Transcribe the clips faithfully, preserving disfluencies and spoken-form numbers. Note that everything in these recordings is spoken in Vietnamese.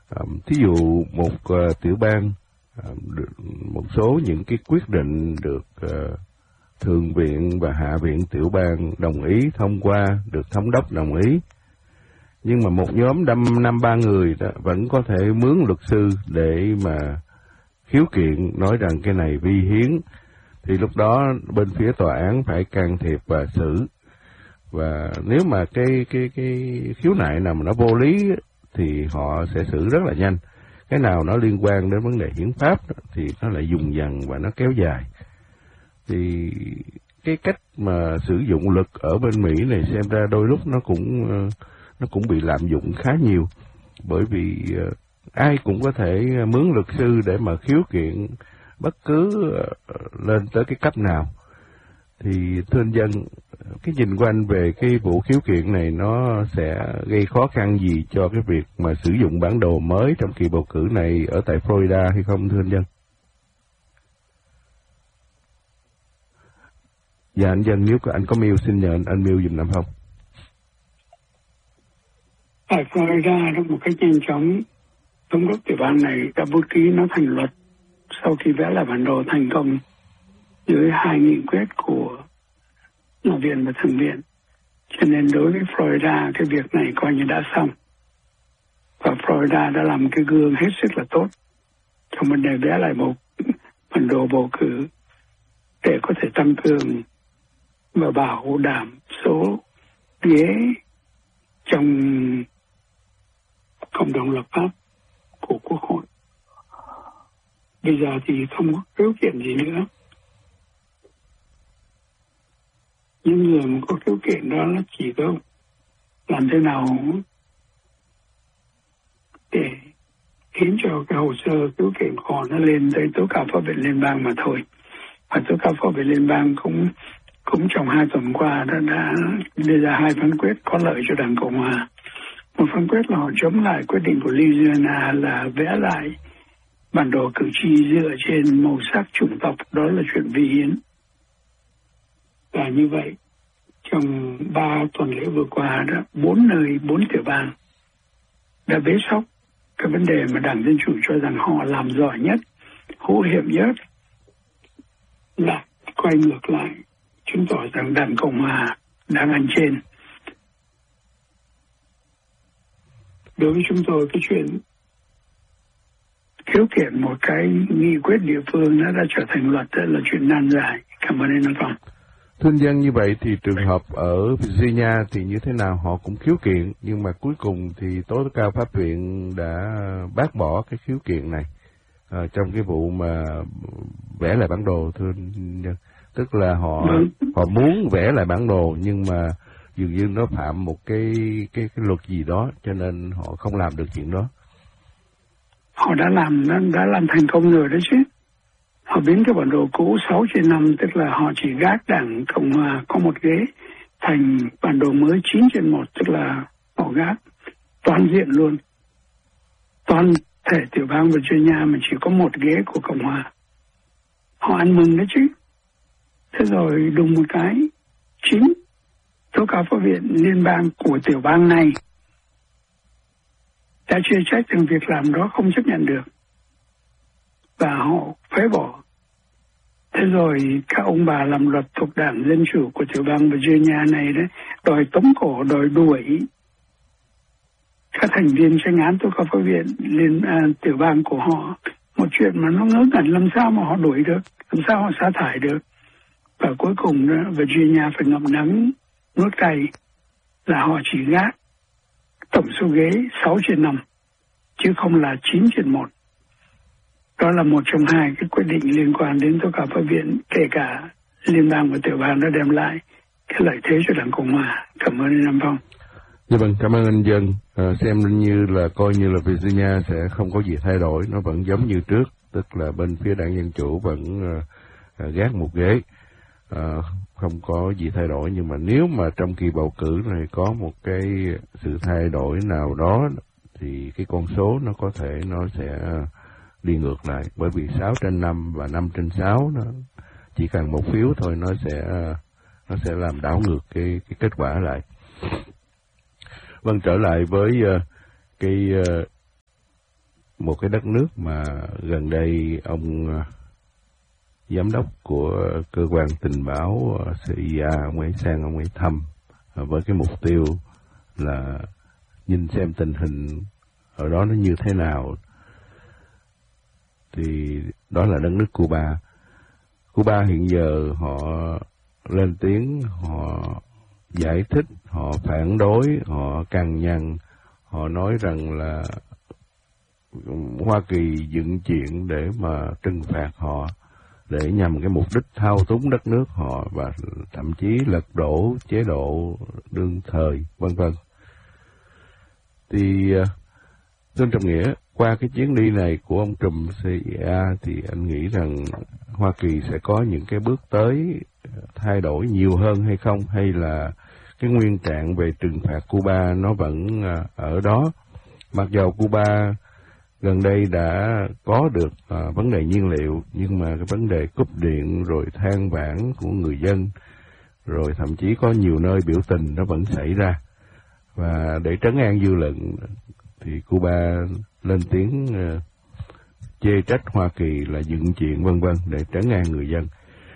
Um, thí dụ một uh, tiểu bang, um, một số những cái quyết định được uh, Thượng viện và Hạ viện tiểu bang đồng ý thông qua, được thống đốc đồng ý, nhưng mà một nhóm năm, năm ba người đó vẫn có thể mướn luật sư để mà khiếu kiện nói rằng cái này vi hiến, thì lúc đó bên phía tòa án phải can thiệp và xử. Và nếu mà cái cái cái khiếu nại nào mà nó vô lý thì họ sẽ xử rất là nhanh. Cái nào nó liên quan đến vấn đề hiến pháp thì nó lại dùng dần và nó kéo dài. Thì cái cách mà sử dụng lực ở bên Mỹ này xem ra đôi lúc nó cũng nó cũng bị lạm dụng khá nhiều, bởi vì ai cũng có thể mướn luật sư để mà khiếu kiện bất cứ lên tới cái cấp nào. Thì thưa anh Dân, cái nhìn của anh về cái vụ khiếu kiện này nó sẽ gây khó khăn gì cho cái việc mà sử dụng bản đồ mới trong kỳ bầu cử này ở tại Florida hay không, thưa anh Dân? Dạ anh Dân, nếu anh có mail xin nhờ anh, anh mail dùm Nam Phong. Tại Florida đó một cách nhanh chóng, thống đốc tiểu bang này đã bút ký nó thành luật sau khi vẽ lại bản đồ thành công dưới hai nghị quyết của Hạ viện và Thượng viện. Cho nên đối với Florida, cái việc này coi như đã xong. Và Florida đã làm cái gương hết sức là tốt trong vấn đề vẽ lại một bản đồ bầu cử để có thể tăng cường và bảo đảm số ghế trong cộng đồng lập pháp của Quốc hội. Bây giờ thì không có khiếu kiện gì nữa. Những người mà có khiếu kiện đó nó chỉ có làm thế nào để khiến cho cái hồ sơ khiếu kiện của họ nó lên tới tố cáo pháp viện liên bang mà thôi. Và tố cáo pháp viện liên bang cũng cũng trong hai tuần qua đã, đã đưa ra hai phán quyết có lợi cho Đảng Cộng Hòa. Một phán quyết là họ chống lại quyết định của Louisiana là vẽ lại bản đồ cử tri dựa trên màu sắc chủng tộc, đó là chuyện vi hiến. Và như vậy, trong ba tuần lễ vừa qua đó, bốn nơi, bốn tiểu bang đã bế sóc cái vấn đề mà Đảng Dân Chủ cho rằng họ làm giỏi nhất, hữu hiệu nhất, là quay ngược lại, chứng tỏ rằng Đảng Cộng Hòa đang ăn trên. Đối với chúng tôi, cái chuyện khiếu kiện một cái nghị quyết địa phương nó đã trở thành luật, đó là chuyện nan giải. Cảm ơn anh Phong. Thưa anh Dân, như vậy thì trường hợp ở Virginia thì như thế nào? Họ cũng khiếu kiện, nhưng mà cuối cùng thì tối cao pháp viện đã bác bỏ cái khiếu kiện này à, trong cái vụ mà vẽ lại bản đồ, thưa anh Dân. Tức là họ ừ. họ muốn vẽ lại bản đồ nhưng mà dường như nó phạm một cái cái cái luật gì đó, cho nên họ không làm được chuyện đó. Họ đã làm đã làm thành công rồi đấy chứ. Họ biến cái bản đồ cũ sáu trên năm, tức là họ chỉ gác Đảng Cộng Hòa có một ghế, thành bản đồ mới chín trên một, tức là họ gác toàn diện luôn. Toàn thể tiểu bang Virginia mà chỉ có một ghế của Cộng Hòa. Họ ăn mừng đấy chứ. Thế rồi đùng một cái, chính tố cáo pháp viện liên bang của tiểu bang này đã chê trách rằng việc làm đó không chấp nhận được và họ phế bỏ. Thế rồi các ông bà làm luật thuộc Đảng Dân Chủ của tiểu bang Virginia này đấy, đòi tống cổ, đòi đuổi các thành viên tranh án tố cáo pháp viện liên à, tiểu bang của họ. Một chuyện mà nó ngớ ngẩn, làm sao mà họ đuổi được, làm sao họ sa thải được. Và cuối cùng đó, Virginia phải ngậm đắng nuốt cay là họ chỉ gác tổng số ghế sáu trên năm, chứ không là chín trên một. Đó là một trong hai cái quyết định liên quan đến tố cáo pháp viện, kể cả liên bang và tiểu bang đã đem lại cái lợi thế cho Đảng Cộng Hòa. Cảm ơn anh Nam Phong. Dạ vâng, cảm ơn anh Dân. À, xem như là coi như là Virginia sẽ không có gì thay đổi, nó vẫn giống như trước, tức là bên phía Đảng Dân Chủ vẫn à, gác một ghế. À, không có gì thay đổi, nhưng mà nếu mà trong kỳ bầu cử này có một cái sự thay đổi nào đó thì cái con số nó có thể nó sẽ đi ngược lại, bởi vì sáu trên năm và năm trên sáu nó chỉ cần một phiếu thôi, nó sẽ nó sẽ làm đảo ngược cái cái kết quả lại. Vâng, trở lại với uh, cái uh, một cái đất nước mà gần đây ông giám đốc của cơ quan tình báo xê i a ông ấy sang ông ấy thăm với cái mục tiêu là nhìn xem tình hình ở đó nó như thế nào. Thì đó là đất nước Cuba. Cuba hiện giờ họ lên tiếng, họ giải thích, họ phản đối, họ cằn nhằn, họ nói rằng là Hoa Kỳ dựng chuyện để mà trừng phạt họ, để nhằm cái mục đích thao túng đất nước họ và thậm chí lật đổ chế độ đương thời, vân vân. Thì Thưa Trọng Nghĩa, qua cái chuyến đi này của ông trùm xê i a thì anh nghĩ rằng Hoa Kỳ sẽ có những cái bước tới thay đổi nhiều hơn hay không, hay là cái nguyên trạng về trừng phạt Cuba nó vẫn ở đó, mặc dầu Cuba gần đây đã có được à, vấn đề nhiên liệu, nhưng mà cái vấn đề cúp điện rồi than vãn của người dân, rồi thậm chí có nhiều nơi biểu tình nó vẫn xảy ra. Và để trấn an dư luận thì Cuba lên tiếng uh, chê trách Hoa Kỳ là dựng chuyện vân vân để trấn an người dân.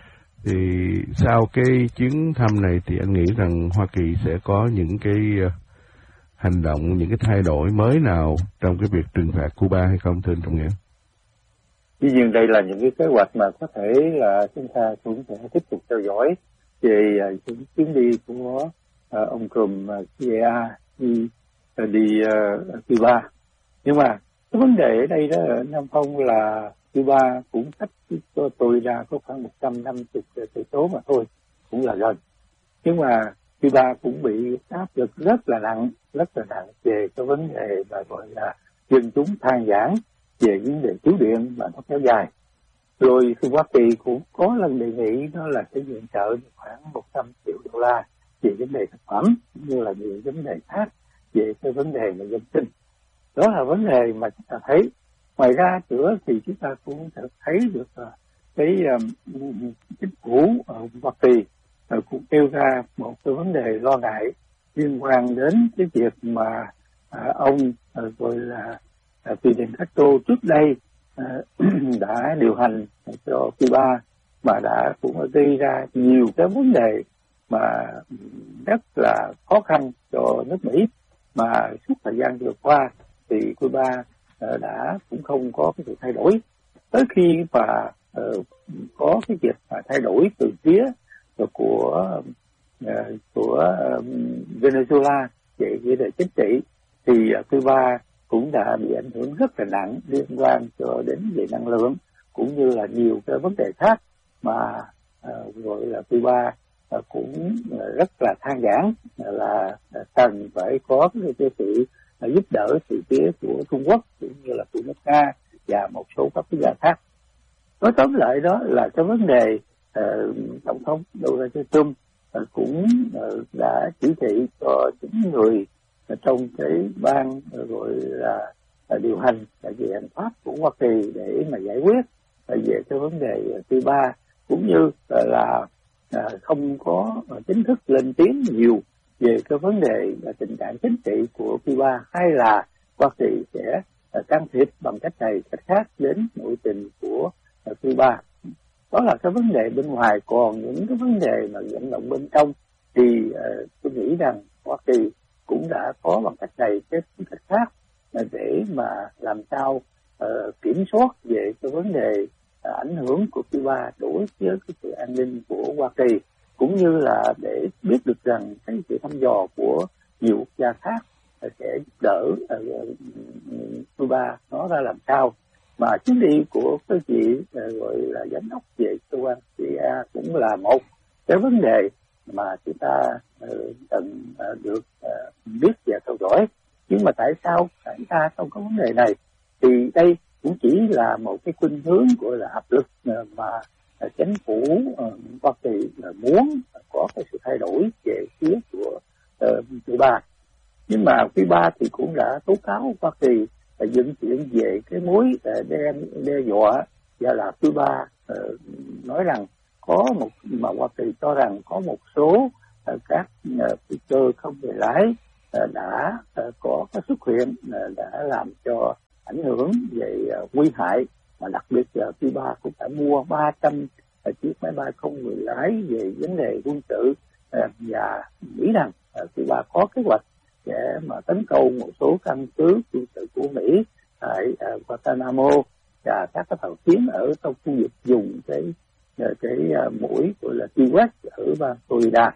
Thì sau cái chuyến thăm này thì anh nghĩ rằng Hoa Kỳ sẽ có những cái uh, hành động, những cái thay đổi mới nào trong cái việc trừng phạt Cuba hay không, thưa anh Trọng Nghĩa? Tuy nhiên đây là những cái kế hoạch mà có thể là chúng ta cũng sẽ tiếp tục theo dõi về những uh, chuyến đi của uh, ông trùm uh, xê i a đi uh, đi uh, Cuba. Nhưng mà cái vấn đề ở đây đó Nam Phong là Cuba cũng cách cho tôi ra có khoảng một trăm năm mươi cây số mà thôi, cũng là gần. Nhưng mà Cuba cũng bị áp lực rất là nặng, rất là nặng về cái vấn đề mà gọi là dân chúng than vãn về vấn đề thiếu điện mà nó kéo dài. Rồi thì Hoa Kỳ cũng có lần đề nghị đó là sẽ viện trợ khoảng một trăm triệu đô la về vấn đề thực phẩm, như là nhiều vấn đề khác về cái vấn đề mà dân sinh. Đó là vấn đề mà chúng ta thấy. Ngoài ra nữa thì chúng ta cũng thấy được cái um, chính phủ ở Hoa Kỳ uh, cũng nêu ra một cái vấn đề lo ngại liên quan đến cái việc mà uh, ông uh, gọi là uh, Fidel Castro trước đây uh, đã điều hành cho Cuba, mà đã cũng gây ra nhiều cái vấn đề mà rất là khó khăn cho nước Mỹ, mà suốt thời gian vừa qua thì Cuba uh, đã cũng không có cái sự thay đổi. Tới khi mà uh, có cái việc mà thay đổi từ phía uh, của uh, của uh, Venezuela về vấn đề chính trị, thì uh, Cuba cũng đã bị ảnh hưởng rất là nặng liên quan cho đến về năng lượng, cũng như là nhiều cái vấn đề khác mà uh, gọi là Cuba uh, cũng uh, rất là than vãn uh, là uh, cần phải có cái, cái sự uh, giúp đỡ từ phía của Trung Quốc cũng như là của nước Nga và một số các quốc gia khác. Nói tóm lại đó là cái vấn đề uh, tổng thống Donald Trump uh, cũng uh, đã chỉ thị cho những người uh, trong cái ban uh, gọi là uh, điều hành uh, về hành pháp của Hoa Kỳ để mà giải quyết uh, về cái vấn đề uh, Cuba, cũng như uh, là uh, không có uh, chính thức lên tiếng nhiều về cái vấn đề uh, tình trạng chính trị của Cuba, hay là Hoa Kỳ sẽ uh, can thiệp bằng cách này cách khác đến nội tình của uh, Cuba. Đó là cái vấn đề bên ngoài. Còn những cái vấn đề mà vận động bên trong thì uh, tôi nghĩ rằng Hoa Kỳ cũng đã có bằng cách này cái cách khác uh, để mà làm sao uh, kiểm soát về cái vấn đề uh, ảnh hưởng của Cuba đối với cái sự an ninh của Hoa Kỳ, cũng như là để biết được rằng cái sự thăm dò của nhiều quốc gia khác uh, sẽ giúp đỡ uh, Cuba nó ra làm sao. Mà chuyến đi của cái vị uh, gọi là giám đốc về cơ quan xê i a cũng là một cái vấn đề mà chúng ta uh, cần uh, được uh, biết và theo dõi. Nhưng mà tại sao xảy ra trong cái vấn đề này, thì đây cũng chỉ là một cái khuynh hướng gọi là áp lực uh, mà uh, chính phủ uh, Hoa Kỳ uh, muốn uh, có cái sự thay đổi về phía của uh, Cuba. Nhưng mà Cuba thì cũng đã tố cáo Hoa Kỳ là dựng chuyện về cái mối uh, đe, đe dọa, và là Cuba uh, nói rằng có một mà Hoa Kỳ cho rằng có một số uh, các uh, phi cơ không người lái uh, đã uh, có cái xuất hiện uh, đã làm cho ảnh hưởng về uh, nguy hại, mà đặc biệt là Cuba cũng đã mua ba trăm uh, chiếc máy bay không người lái về vấn đề quân sự, uh, và nghĩ rằng uh, Cuba có kế hoạch để mà tấn công một số căn cứ quân sự của Mỹ tại uh, Guantanamo và các cái tàu chiến ở trong khu vực dùng cái uh, cái uh, mũi gọi là Key West ở bang Florida.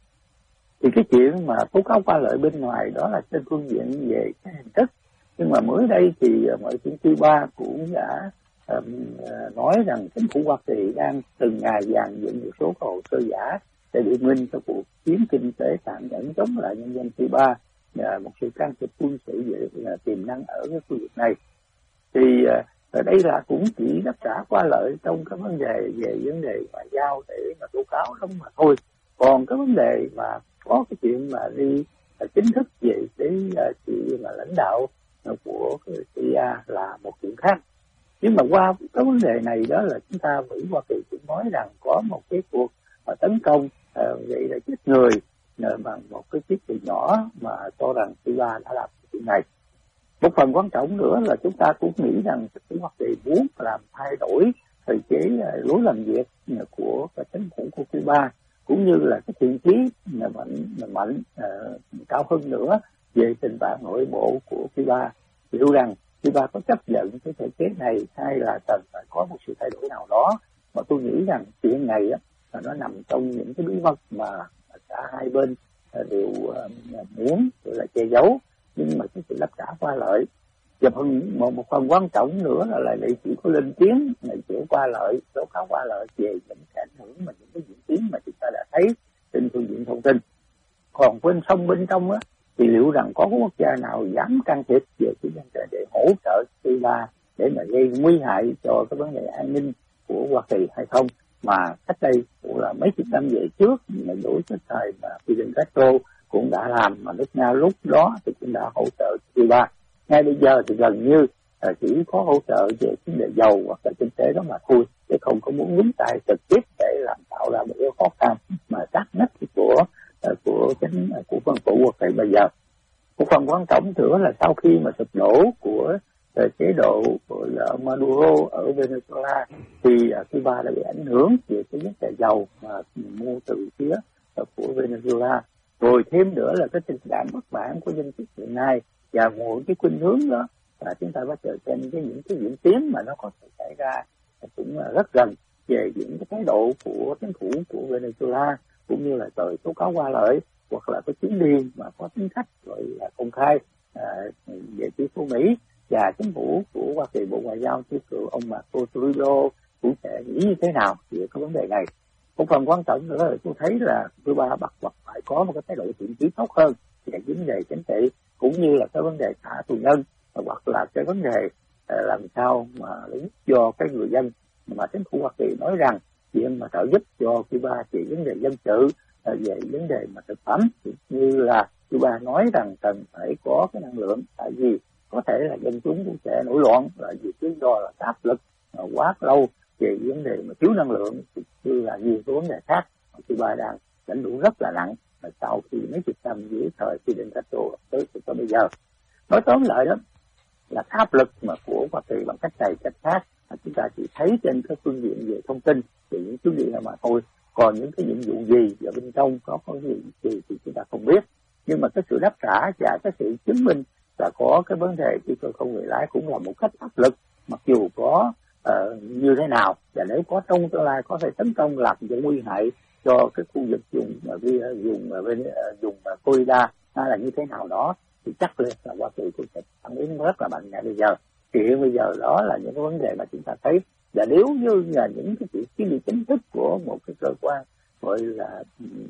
Thì cái chuyện mà tố cáo qua lợi bên ngoài đó là trên phương diện về cái hình thức, nhưng mà mới đây thì uh, ngoại trưởng Cuba cũng đã um, uh, nói rằng chính phủ Hoa Kỳ đang từng ngày dàn dựng một số hồ sơ giả để biện minh cho cuộc chiến kinh tế tàn nhẫn chống lại nhân dân Cuba và một sự can thiệp quân sự về uh, tiềm năng ở cái khu vực này. Thì uh, ở đây là cũng chỉ đáp trả qua lợi trong cái vấn đề về vấn đề ngoại giao để mà tố cáo lắm mà thôi. Còn cái vấn đề mà có cái chuyện mà đi uh, chính thức về cái uh, sự mà lãnh đạo uh, của cái xê i a là một chuyện khác. Nhưng mà qua cái vấn đề này đó là chúng ta Mỹ Hoa Kỳ cũng nói rằng có một cái cuộc uh, tấn công uh, vậy là chết người uh, bằng một cái chiếc từ nhỏ mà cho rằng Cuba đã làm chuyện này. Một phần quan trọng nữa là chúng ta cũng nghĩ rằng chính Hoa Kỳ muốn làm thay đổi thể chế uh, lối làm việc uh, của cái chính phủ của Cuba, cũng như là cái thiện chí mạnh mạnh uh, cao hơn nữa về tình trạng nội bộ của Cuba. Liệu rằng Cuba có chấp nhận cái thể chế này hay là cần phải có một sự thay đổi nào đó, mà tôi nghĩ rằng chuyện này á, là nó nằm trong những cái bí mật mà cả hai bên uh, đều uh, muốn là che giấu, nhưng mà cái sự đáp trả qua lợi. Và phần, một, một phần quan trọng nữa là lại chỉ có lên tiếng này chỉ qua lợi, tố cáo qua lợi về những cái ảnh hưởng mà những cái diễn tiến mà chúng ta đã thấy trên phương diện thông tin. Còn bên sông bên trong á, thì liệu rằng có quốc gia nào dám can thiệp về cái vấn đề để hỗ trợ Cuba để mà gây nguy hại cho cái vấn đề an ninh của Hoa Kỳ hay không? Mà cách đây cũng là mấy chục năm về trước, mà đối với thời mà Fidel Castro cũng đã làm, mà nước Nga lúc đó thì cũng đã hỗ trợ Cuba. Ngay bây giờ thì gần như là chỉ có hỗ trợ về vấn đề dầu hoặc là kinh tế đó mà thôi, chứ không có muốn nhúng tay trực tiếp để làm tạo ra một cái khó khăn mà sát nhất của của chính của quân phủ Hoa Kỳ bây giờ. Một phần quan trọng nữa là sau khi mà sụp đổ của chế độ của là Maduro ở Venezuela thì Cuba đã bị ảnh hưởng về cái vấn đề dầu mà mua từ phía của Venezuela. Rồi thêm nữa là cái tình trạng bất mãn của dân chúng hiện nay, và một cái khuynh hướng đó là chúng ta phải chờ xem cái những cái diễn tiến mà nó có thể xảy ra cũng rất gần về những cái thái độ của chính phủ của Venezuela, cũng như là tội tố cáo qua lợi hoặc là cái chuyến đi mà có tính cách gọi là công khai à, về phía của Mỹ, và chính phủ của Hoa Kỳ, Bộ Ngoại giao trước cựu ông Marco Rubio cũng sẽ nghĩ như thế nào về cái vấn đề này. Một phần quan trọng nữa là tôi thấy là Cuba bắt buộc phải có một cái thái độ thiện chí tốt hơn về vấn đề chính trị, cũng như là cái vấn đề thả tù nhân, hoặc là cái vấn đề uh, làm sao mà giúp cho cái người dân, mà chính phủ Hoa Kỳ nói rằng chuyện mà trợ giúp cho Cuba về vấn đề dân sự, uh, về vấn đề mà thực phẩm, như là Cuba nói rằng cần phải có cái năng lượng, tại vì có thể là dân chúng cũng sẽ nổi loạn, là vì lý do là áp lực uh, quá lâu về vấn đề mà thiếu năng lượng, như là nhiều cái vấn đề khác mà Cuba đang lãnh đủ rất là nặng mà sau khi mấy chục năm dưới thời Fidel Castro tới tới bây giờ. Nói tóm lại đó là áp lực mà của Hoa Kỳ bằng cách này cách khác, chúng ta chỉ thấy trên cái phương diện về thông tin, về những phương diện mà thôi. Còn những cái nhiệm vụ gì ở bên trong có có gì gì thì chúng ta không biết. Nhưng mà cái sự đáp trả và cái sự chứng minh là có cái vấn đề phi cơ không người lái cũng là một cách áp lực, mặc dù có uh, như thế nào, và nếu có trong tương lai có thể tấn công làm cho nguy hại cho cái khu vực dùng uh, dùng uh, bên uh, dùng uh, Florida hay là như thế nào đó, thì chắc là Hoa Kỳ cũng sẽ phản ứng rất là mạnh ngay bây giờ. Thì hiện bây giờ đó là những cái vấn đề mà chúng ta thấy, và nếu như là những cái chuyện kiến nghị chính thức của một cái cơ quan gọi là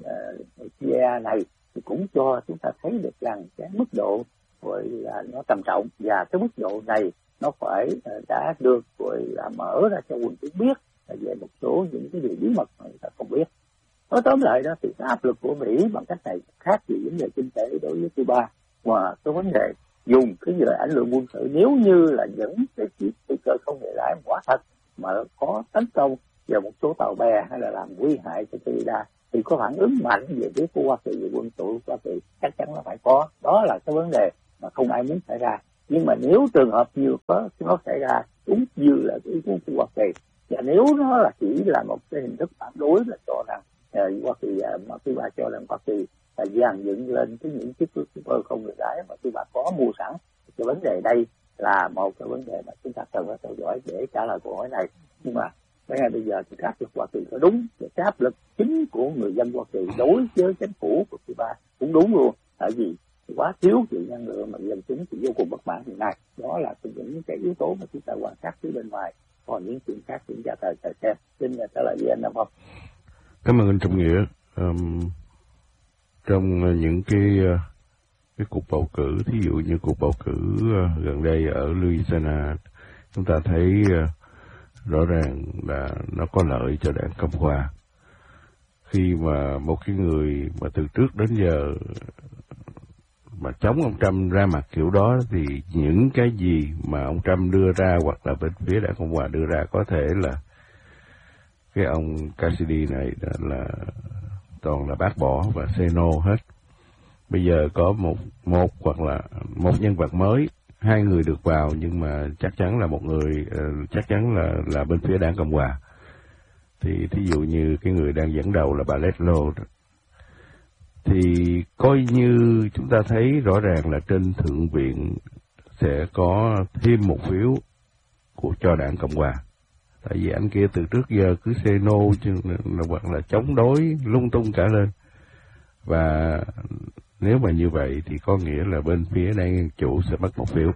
uh, xê i a này thì cũng cho chúng ta thấy được rằng cái mức độ gọi là nó trầm trọng, và cái mức độ này nó phải uh, đã được gọi là mở ra cho quần chúng biết về một số những cái điều bí mật mà người ta không biết. Nói tóm lại đó thì cái áp lực của Mỹ bằng cách này khác gì vấn đề kinh tế đối với Cuba, và cái vấn đề dùng cái gì là ảnh hưởng quân sự, nếu như là những cái chiếc phi cơ không người lái quả thật mà có tấn công vào một số tàu bè hay là làm nguy hại cho Florida thì có phản ứng mạnh về phía của Hoa Kỳ, về quân sự Hoa Kỳ chắc chắn là phải có. Đó là cái vấn đề mà không ai muốn xảy ra. Nhưng mà nếu trường hợp như có nó xảy ra đúng như là cái ý kiến của Hoa Kỳ, và nếu nó là chỉ là một cái hình thức phản đối là cho rằng uh, Hoa Kỳ uh, mà Cuba cho rằng Hoa Kỳ là dàn dựng lên cái những chiếc super không người lái mà Cuba có mua sẵn, cái vấn đề đây là một cái vấn đề mà chúng ta cần phải theo dõi để trả lời câu hỏi này. Nhưng mà ngay bây giờ thì áp lực Hoa Kỳ có đúng, cái áp lực chính của người dân Hoa Kỳ đối với chính phủ của Cuba cũng đúng luôn, tại vì quá thiếu sự năng lượng mà dân chúng thì vô cùng bất mãn hiện nay. Đó là những cái yếu tố mà chúng ta quan sát phía bên ngoài. Còn những chuyện khác chúng ta thời thời xem. Xin trả lời với anh Nam Phong. Cảm ơn anh Trọng Nghĩa. Um, trong những cái cái cuộc bầu cử, thí dụ như cuộc bầu cử gần đây ở Louisiana, chúng ta thấy rõ ràng là nó có lợi cho đảng Cộng hòa. Khi mà một cái người mà từ trước đến giờ mà chống ông Trump ra mặt kiểu đó, thì những cái gì mà ông Trump đưa ra hoặc là bên phía đảng Cộng hòa đưa ra có thể là cái ông Cassidy này là toàn là bác bỏ và say no hết. Bây giờ có một một hoặc là một nhân vật mới, hai người được vào, nhưng mà chắc chắn là một người uh, chắc chắn là là bên phía đảng Cộng hòa. Thì thí dụ như cái người đang dẫn đầu là bà Ledlow, thì coi như chúng ta thấy rõ ràng là trên thượng viện sẽ có thêm một phiếu của cho đảng Cộng hòa. Tại vì anh kia từ trước giờ cứ say no chứ, hoặc là chống đối lung tung cả lên. Và nếu mà như vậy thì có nghĩa là bên phía đảng Dân Chủ sẽ mất một phiếu.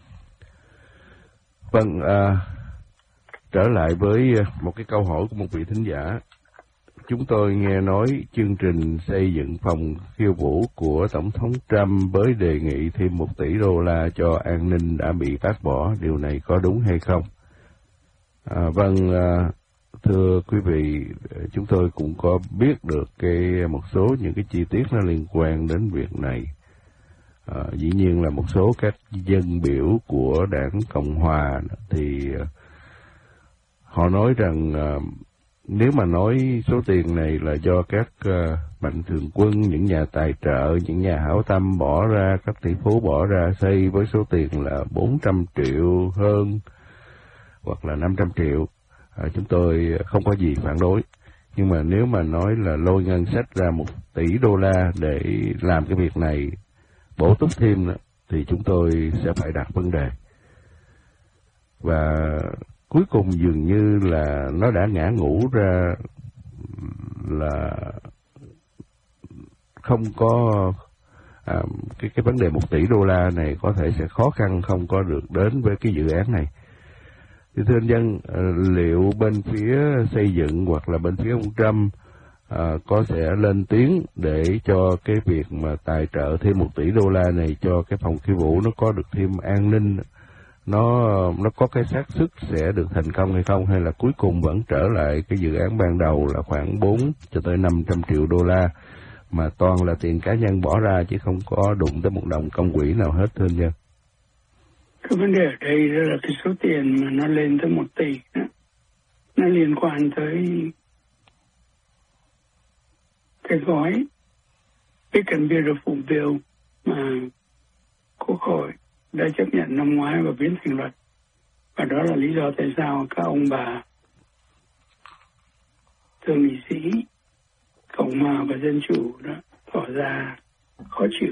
Vâng, à, trở lại với một cái câu hỏi của một vị thính giả. Chúng tôi nghe nói chương trình xây dựng phòng khiêu vũ của Tổng thống Trump với đề nghị thêm một tỷ đô la cho an ninh đã bị bác bỏ. Điều này có đúng hay không? À, vâng, à, thưa quý vị, chúng tôi cũng có biết được cái một số những cái chi tiết nó liên quan đến việc này. À, dĩ nhiên là một số các dân biểu của đảng Cộng hòa thì họ nói rằng à, nếu mà nói số tiền này là do các uh, mạnh thường quân, những nhà tài trợ, những nhà hảo tâm bỏ ra, các tỷ phú bỏ ra xây với số tiền là bốn trăm triệu hơn hoặc là năm trăm triệu, à, chúng tôi không có gì phản đối. Nhưng mà nếu mà nói là lôi ngân sách ra một tỷ đô la để làm cái việc này, bổ túc thêm nữa, thì chúng tôi sẽ phải đặt vấn đề. Và cuối cùng dường như là nó đã ngã ngũ ra là không có à, cái cái vấn đề một tỷ đô la này có thể sẽ khó khăn không có được đến với cái dự án này. Thì thưa anh Dân, liệu bên phía xây dựng hoặc là bên phía ông Trump à, có sẽ lên tiếng để cho cái việc mà tài trợ thêm một tỷ đô la này cho cái phòng khiêu vũ nó có được thêm an ninh, nó nó có cái xác suất sẽ được thành công hay không, hay là cuối cùng vẫn trở lại cái dự án ban đầu là khoảng bốn cho tới năm trăm triệu đô la mà toàn là tiền cá nhân bỏ ra chứ không có đụng tới một đồng công quỹ nào hết, thưa anh Dân? Cái vấn đề ở đây là cái số tiền mà nó lên tới một tỷ đó, nó liên quan tới cái gói Big and Beautiful Bill mà Quốc hội đã chấp nhận năm ngoái và biến thành luật. Và đó là lý do tại sao các ông bà thượng nghị sĩ Cộng hòa và Dân Chủ đó tỏ ra khó chịu.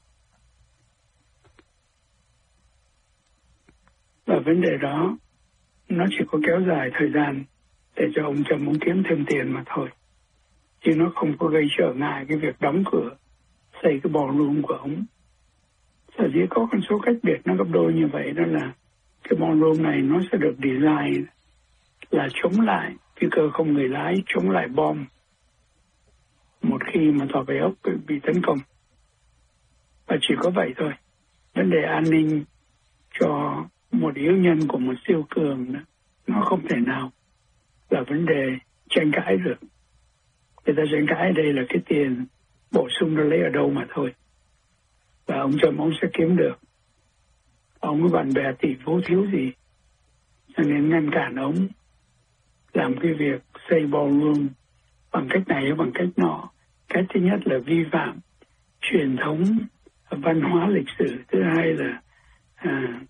Và vấn đề đó nó chỉ có kéo dài thời gian để cho ông Trump muốn kiếm thêm tiền mà thôi. Chứ nó không có gây trở ngại cái việc đóng cửa xây cái ballroom của ông. Sở dĩ có con số cách biệt nó gấp đôi như vậy đó là cái ballroom này nó sẽ được design là chống lại phi cơ không người lái, chống lại bom một khi mà tòa Bạch Ốc bị tấn công. Và chỉ có vậy thôi. Vấn đề an ninh cho một yếu nhân của một siêu cường đó, nó không thể nào là vấn đề tranh cãi được. Người ta tranh cãi đây là cái tiền bổ sung nó lấy ở đâu mà thôi. Và ông Trump ông sẽ kiếm được. Ông với bạn bè tỷ phú thiếu gì, cho nên ngăn cản ông làm cái việc xây ballroom bằng cách này hay bằng cách nọ. Cách thứ nhất là vi phạm truyền thống văn hóa lịch sử, thứ hai là à,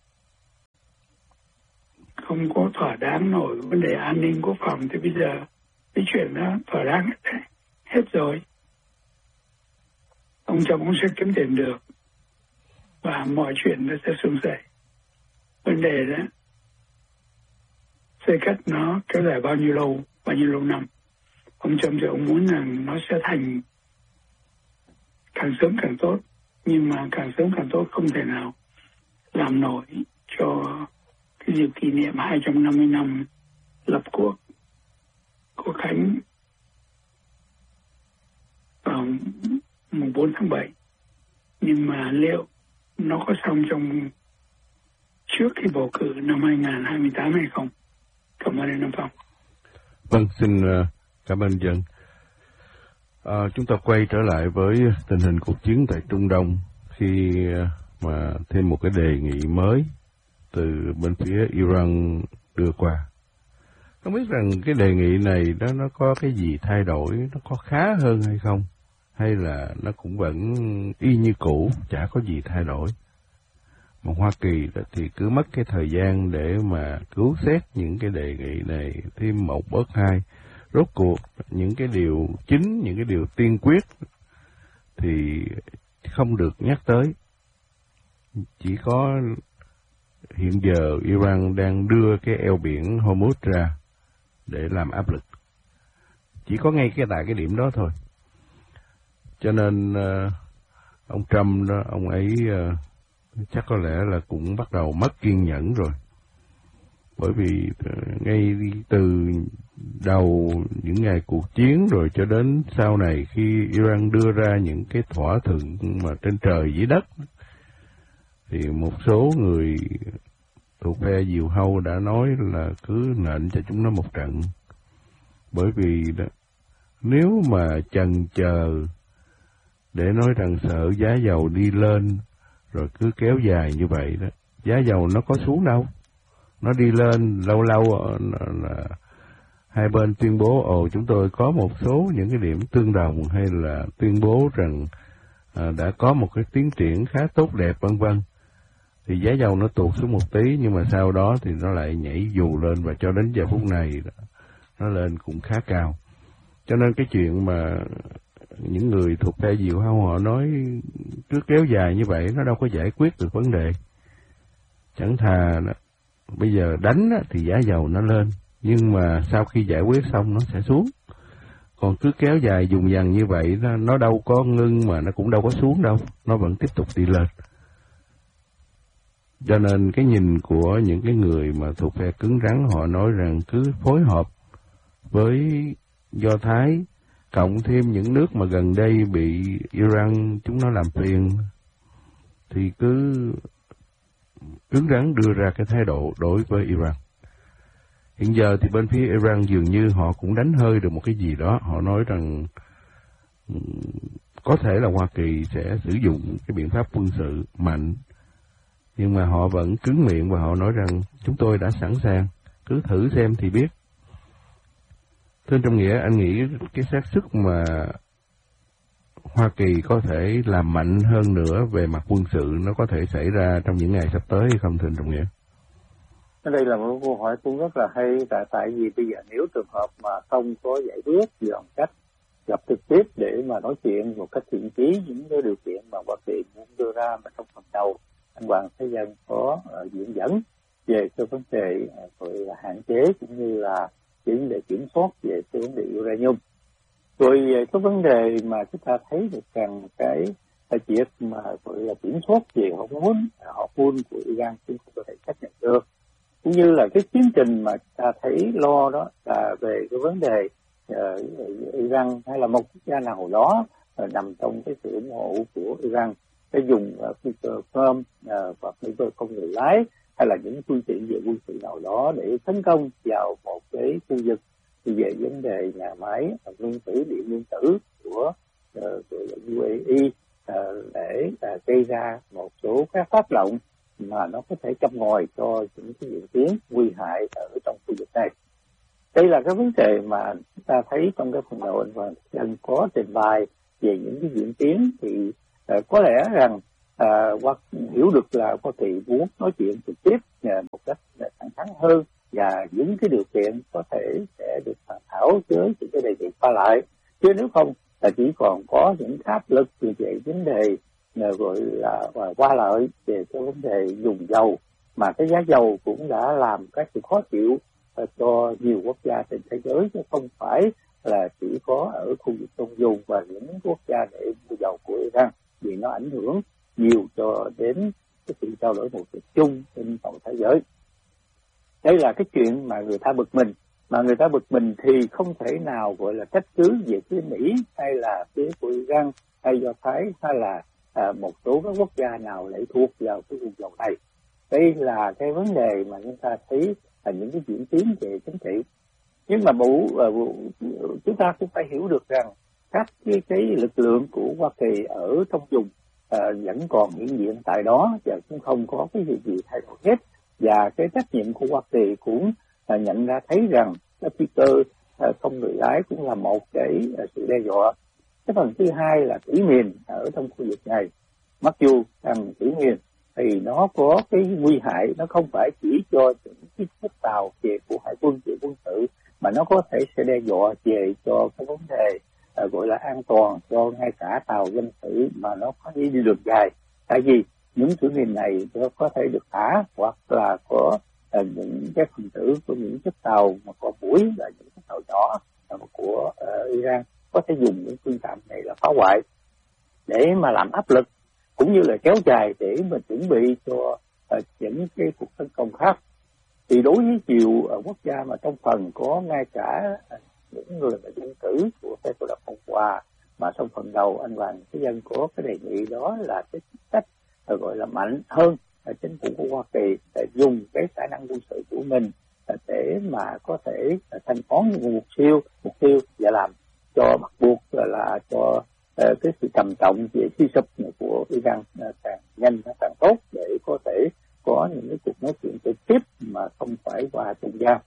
không có thỏa đáng nổi vấn đề an ninh quốc phòng, thì bây giờ cái chuyện đó thỏa đáng hết, hết rồi. Ông chồng cũng sẽ kiếm tiền được và mọi chuyện nó sẽ suôn sẻ. Vấn đề đó xây cất nó kéo dài bao nhiêu lâu, bao nhiêu lâu năm. Ông chồng thì ông muốn rằng nó sẽ thành càng sớm càng tốt, nhưng mà càng sớm càng tốt không thể nào làm nổi cho cái dịp kỷ niệm hai trăm năm mươi năm lập quốc, quốc khánh vào mùng bốn tháng bảy. Nhưng mà liệu nó có xong trong trước khi bầu cử năm hai không hai tám hay không? Cảm ơn anh Nam Phong. Vâng, xin uh, cảm ơn dân. À, chúng ta quay trở lại với tình hình cuộc chiến tại Trung Đông khi uh, mà thêm một cái đề nghị mới từ bên phía Iran đưa qua. Không biết rằng cái đề nghị này đó nó có cái gì thay đổi, nó có khá hơn hay không? Hay là nó cũng vẫn y như cũ, chả có gì thay đổi. Mà Hoa Kỳ thì cứ mất cái thời gian để mà cứu xét những cái đề nghị này thêm một bớt hai. Rốt cuộc những cái điều chính, những cái điều tiên quyết thì không được nhắc tới. Chỉ có hiện giờ Iran đang đưa cái eo biển Hormuz ra để làm áp lực. Chỉ có ngay cái tại cái điểm đó thôi. Cho nên uh, ông Trump đó, ông ấy uh, chắc có lẽ là cũng bắt đầu mất kiên nhẫn rồi. Bởi vì uh, ngay từ đầu những ngày cuộc chiến rồi cho đến sau này khi Iran đưa ra những cái thỏa thuận mà trên trời dưới đất, thì một số người thuộc phe diều hâu đã nói là cứ nện cho chúng nó một trận. Bởi vì đó, nếu mà chần chờ để nói rằng sợ giá dầu đi lên rồi cứ kéo dài như vậy đó, giá dầu nó có xuống đâu. Nó đi lên lâu lâu là hai bên tuyên bố ồ chúng tôi có một số những cái điểm tương đồng, hay là tuyên bố rằng à, đã có một cái tiến triển khá tốt đẹp vân vân, thì giá dầu nó tụt xuống một tí, nhưng mà sau đó thì nó lại nhảy dù lên, và cho đến giờ phút này nó lên cũng khá cao. Cho nên cái chuyện mà những người thuộc phe diều hâu họ nói cứ kéo dài như vậy nó đâu có giải quyết được vấn đề. Chẳng thà bây giờ đánh thì giá dầu nó lên, nhưng mà sau khi giải quyết xong nó sẽ xuống. Còn cứ kéo dài dùng dằng như vậy nó, nó đâu có ngưng mà nó cũng đâu có xuống đâu, nó vẫn tiếp tục đi lên. Cho nên cái nhìn của những cái người mà thuộc phe cứng rắn, họ nói rằng cứ phối hợp với Do Thái, cộng thêm những nước mà gần đây bị Iran chúng nó làm phiền, thì cứ cứng rắn đưa ra cái thái độ đối với Iran. Hiện giờ thì bên phía Iran dường như họ cũng đánh hơi được một cái gì đó. Họ nói rằng có thể là Hoa Kỳ sẽ sử dụng cái biện pháp quân sự mạnh, nhưng mà họ vẫn cứng miệng và họ nói rằng chúng tôi đã sẵn sàng, cứ thử xem thì biết. Thưa Trong Nghĩa, anh nghĩ cái xác suất mà Hoa Kỳ có thể làm mạnh hơn nữa về mặt quân sự nó có thể xảy ra trong những ngày sắp tới hay không, thưa Trong Nghĩa? Đây là một câu hỏi cũng rất là hay, tại tại vì bây giờ nếu trường hợp mà không có giải quyết bằng cách gặp trực tiếp để mà nói chuyện một cách thiện chí những cái điều kiện mà Hoa Kỳ muốn đưa ra, mà trong phần đầu anh Hoàng Thế Dân có uh, diễn dẫn về cái vấn đề uh, là hạn chế cũng như là vấn đề kiểm soát về cái vấn đề uranium. Rồi cái vấn đề mà chúng ta thấy được rằng cái việc mà gọi là kiểm soát về hormone, hormone của Iran chúng không có thể xác nhận được. Cũng như là cái tiến trình mà chúng ta thấy lo đó là về cái vấn đề uh, Iran hay là một quốc gia nào đó uh, nằm trong cái sự ủng hộ của Iran để dùng uh, phơm uh, hoặc phi cơ không người lái hay là những phương tiện về quân sự nào đó để tấn công vào một cái khu vực về vấn đề nhà máy nguyên tử điện nguyên tử của, uh, của u a e uh, để uh, gây ra một số các tác động mà nó có thể châm ngòi cho những cái diễn tiến nguy hại ở trong khu vực này. Đây là cái vấn đề mà chúng ta thấy trong cái phần đầu anh Hoàng Dân có trình bày về những cái diễn tiến, thì uh, có lẽ rằng uh, hoặc hiểu được là Hoa Kỳ muốn nói chuyện trực tiếp uh, một cách thẳng thắn hơn, và những cái điều kiện có thể sẽ được bàn thảo với những cái đề nghị qua lại. Chứ nếu không là chỉ còn có những áp lực về vấn đề gọi là qua lại về cái vấn đề dùng dầu, mà cái giá dầu cũng đã làm cái sự khó chịu cho nhiều quốc gia trên thế giới, chứ không phải là chỉ có ở khu vực Trung Dung và những quốc gia để mua dầu của Iran, vì nó ảnh hưởng nhiều cho đến cái sự trao đổi một cực chung trên toàn thế giới. Đây là cái chuyện mà người ta bực mình, mà người ta bực mình thì không thể nào gọi là trách cứ về phía Mỹ hay là phía của Iran hay Do Thái hay là à, một số các quốc gia nào lệ thuộc vào cái vùng dầu này. Đây là cái vấn đề mà chúng ta thấy là những cái diễn tiến về chính trị. Nhưng mà bộ, uh, chúng ta cũng phải hiểu được rằng các cái, cái lực lượng của Hoa Kỳ ở trong vùng uh, vẫn còn hiện diện tại đó và cũng không có cái gì gì thay đổi hết. Và cái trách nhiệm của Hoa Kỳ cũng uh, nhận ra thấy rằng cái Peter uh, không người lái cũng là một cái uh, sự đe dọa. Cái phần thứ hai là thủy miền ở trong khu vực này. Mặc dù rằng thủy miền thì nó có cái nguy hại, nó không phải chỉ cho những cái chiếc tàu về của hải quân, về quân sự, mà nó có thể sẽ đe dọa về cho cái vấn đề uh, gọi là an toàn cho ngay cả tàu dân sự mà nó có đi đường dài. Tại vì những thủy miền này nó có thể được thả, hoặc là có uh, những cái phần tử của những chiếc tàu mà có mũi là những chiếc tàu nhỏ uh, của uh, Iran có thể dùng những phương tiện này là phá hoại để mà làm áp lực, cũng như là kéo dài để mà chuẩn bị cho uh, những cái cuộc tấn công khác. Thì đối với nhiều uh, quốc gia mà trong phần có ngay cả uh, những người mà dân cử của phe Cộng đồng Cộng hòa, mà trong phần đầu anh Hoàng Thế Dân có cái đề nghị đó là cái chính sách uh, gọi là mạnh hơn uh, chính phủ của Hoa Kỳ để dùng cái khả năng quân sự của mình uh, để mà có thể uh, thanh toán những mục tiêu mục tiêu và làm cho bắt buộc là, là cho uh, cái sự trầm trọng về suy sụp của Iran uh, càng nhanh càng tốt, để có thể có những cái cuộc nói chuyện trực tiếp mà không phải qua trung gian.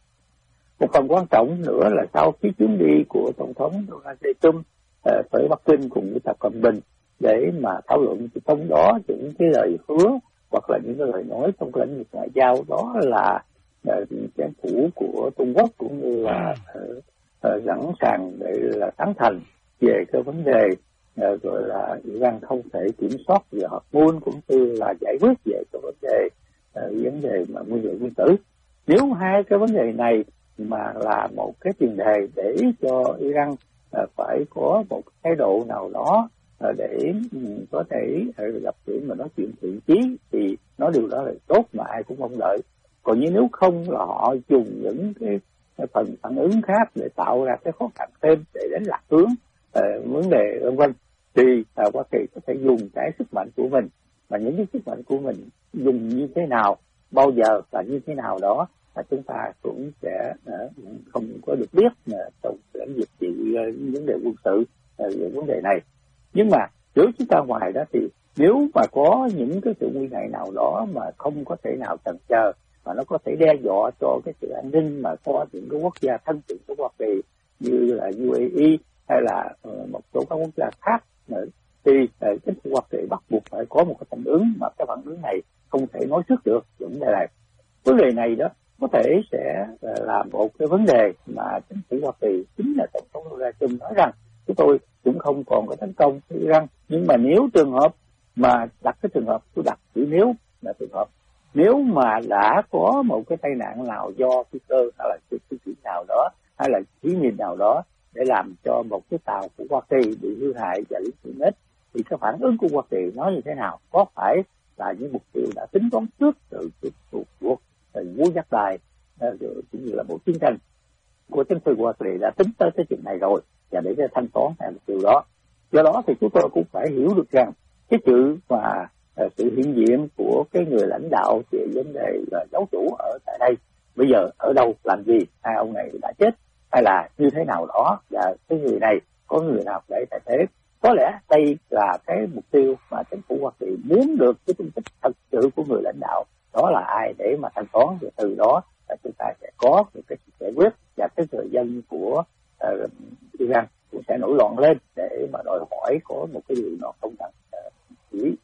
Một phần quan trọng nữa là sau khi chuyến đi của Tổng thống Donald Trump uh, tới Bắc Kinh cùng với Tập Cận Bình để mà thảo luận, thì trong đó những cái lời hứa hoặc là những cái lời nói trong cái lĩnh vực ngoại giao đó là uh, chính phủ của Trung Quốc cũng như là uh, uh, sẵn sàng để là tán thành về cái vấn đề uh, gọi là Iran không thể kiểm soát về hạt nhân, cũng như là giải quyết về cái vấn đề uh, vấn đề mà nguyên liệu nguyên tử. Nếu hai cái vấn đề này mà là một cái tiền đề để cho Iran uh, phải có một thái độ nào đó uh, để um, có thể uh, gặp chuyện mà nói chuyện thiện chí, thì nói điều đó là tốt mà ai cũng mong đợi. Còn như nếu không là họ dùng những cái, cái phần phản ứng khác để tạo ra cái khó khăn thêm để đánh lạc hướng uh, vấn đề vân vân, thì uh, Hoa Kỳ có thể dùng cái sức mạnh của mình, mà những cái sức mạnh của mình dùng như thế nào, bao giờ và như thế nào đó là chúng ta cũng sẽ uh, không có được biết uh, trong lĩnh vực chỉ uh, vấn đề quân sự uh, về vấn đề này. Nhưng mà nếu chúng ta ngoài đó thì nếu mà có những cái sự nguy hại nào đó mà không có thể nào chần chờ, mà nó có thể đe dọa cho cái sự an ninh mà có những cái quốc gia thân thiện của Hoa Kỳ như là u a e hay là uh, một số các quốc gia khác, uh, thì uh, chính phủ Hoa Kỳ bắt buộc phải có một cái phản ứng, mà cái phản ứng này không thể nói trước được vấn đề này. Vấn đề này đó có thể sẽ uh, là một cái vấn đề mà chính phủ Hoa Kỳ, chính là Tổng thống Donald Trump nói rằng chúng tôi cũng không còn có tấn công với Iran, nhưng mà nếu trường hợp mà đặt cái trường hợp, tôi đặt chữ nếu là trường hợp, nếu mà đã có một cái tai nạn nào do phi cơ hay là sự kiện nào đó hay là thí nghiệm nào đó để làm cho một cái tàu của Hoa Kỳ bị hư hại và lý sự hết, thì cái phản ứng của Hoa Kỳ nói như thế nào? Có phải là những mục tiêu đã tính toán trước từ cuộc cuộc Vũ Giác Đài cũng như là bộ chiến tranh của chính phủ Hoa Kỳ đã tính tới cái chuyện này rồi, và để thanh toán hay mục tiêu đó. Do đó thì chúng tôi cũng phải hiểu được rằng cái sự mà uh, sự hiện diện của cái người lãnh đạo về vấn đề là giáo chủ ở tại đây bây giờ ở đâu làm gì, hai ông này đã chết hay là như thế nào đó, và cái người này có người nào để thay thế. Có lẽ đây là cái mục tiêu mà chính phủ Hoa Kỳ muốn được cái tin tức thật sự của người lãnh đạo đó là ai để mà thanh toán, và từ đó là chúng ta sẽ có một cái sự giải quyết, và cái người dân của uh, Iran cũng sẽ nổi loạn lên để mà đòi hỏi có một cái điều nó không cần uh, chỉ.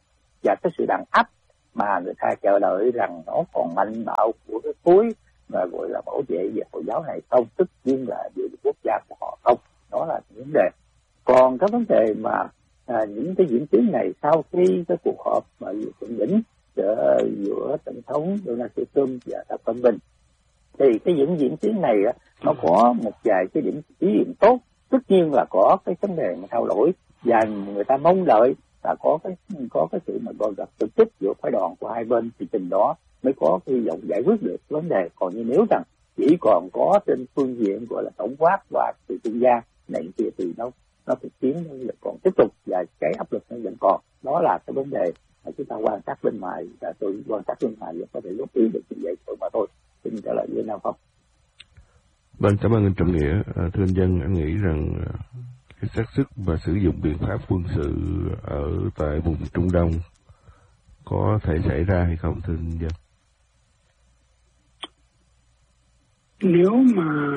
và cái sự đàn áp mà người ta chờ đợi rằng nó còn mạnh bạo của cái khối mà gọi là bảo vệ về Hồi giáo này không, tất nhiên là về quốc gia của họ không. Đó là vấn đề. Còn cái vấn đề mà à, những cái diễn tiến này sau khi cái cuộc họp mà thượng đỉnh giữa, giữa tổng thống Donald Trump và Tập Cận Bình, thì cái những diễn tiến này á, nó có một vài cái điểm ý điểm tốt. Tất nhiên là có cái vấn đề mà thao đổi và người ta mong đợi là có cái có cái sự mà gọi gặp thực chất giữa phái đoàn của hai bên, thì trình đó mới có hy vọng giải quyết được vấn đề. Còn như nếu rằng chỉ còn có trên phương diện gọi là tổng quát và từ trung gian này kia thì nó nó thực chiến nó còn tiếp tục và cái áp lực nó vẫn còn. Đó là cái vấn đề mà chúng ta quan sát bên ngoài, và tôi quan sát bên ngoài và có thể góp ý được như vậy thôi mà thôi. Xin trả lời với nào không? Vâng, cảm ơn anh Trọng Nghĩa. À, thưa anh Dân, anh nghĩ rằng cái xác sức và sử dụng biện pháp quân sự ở tại vùng Trung Đông có thể xảy ra hay không, thưa anh Dân? Nếu mà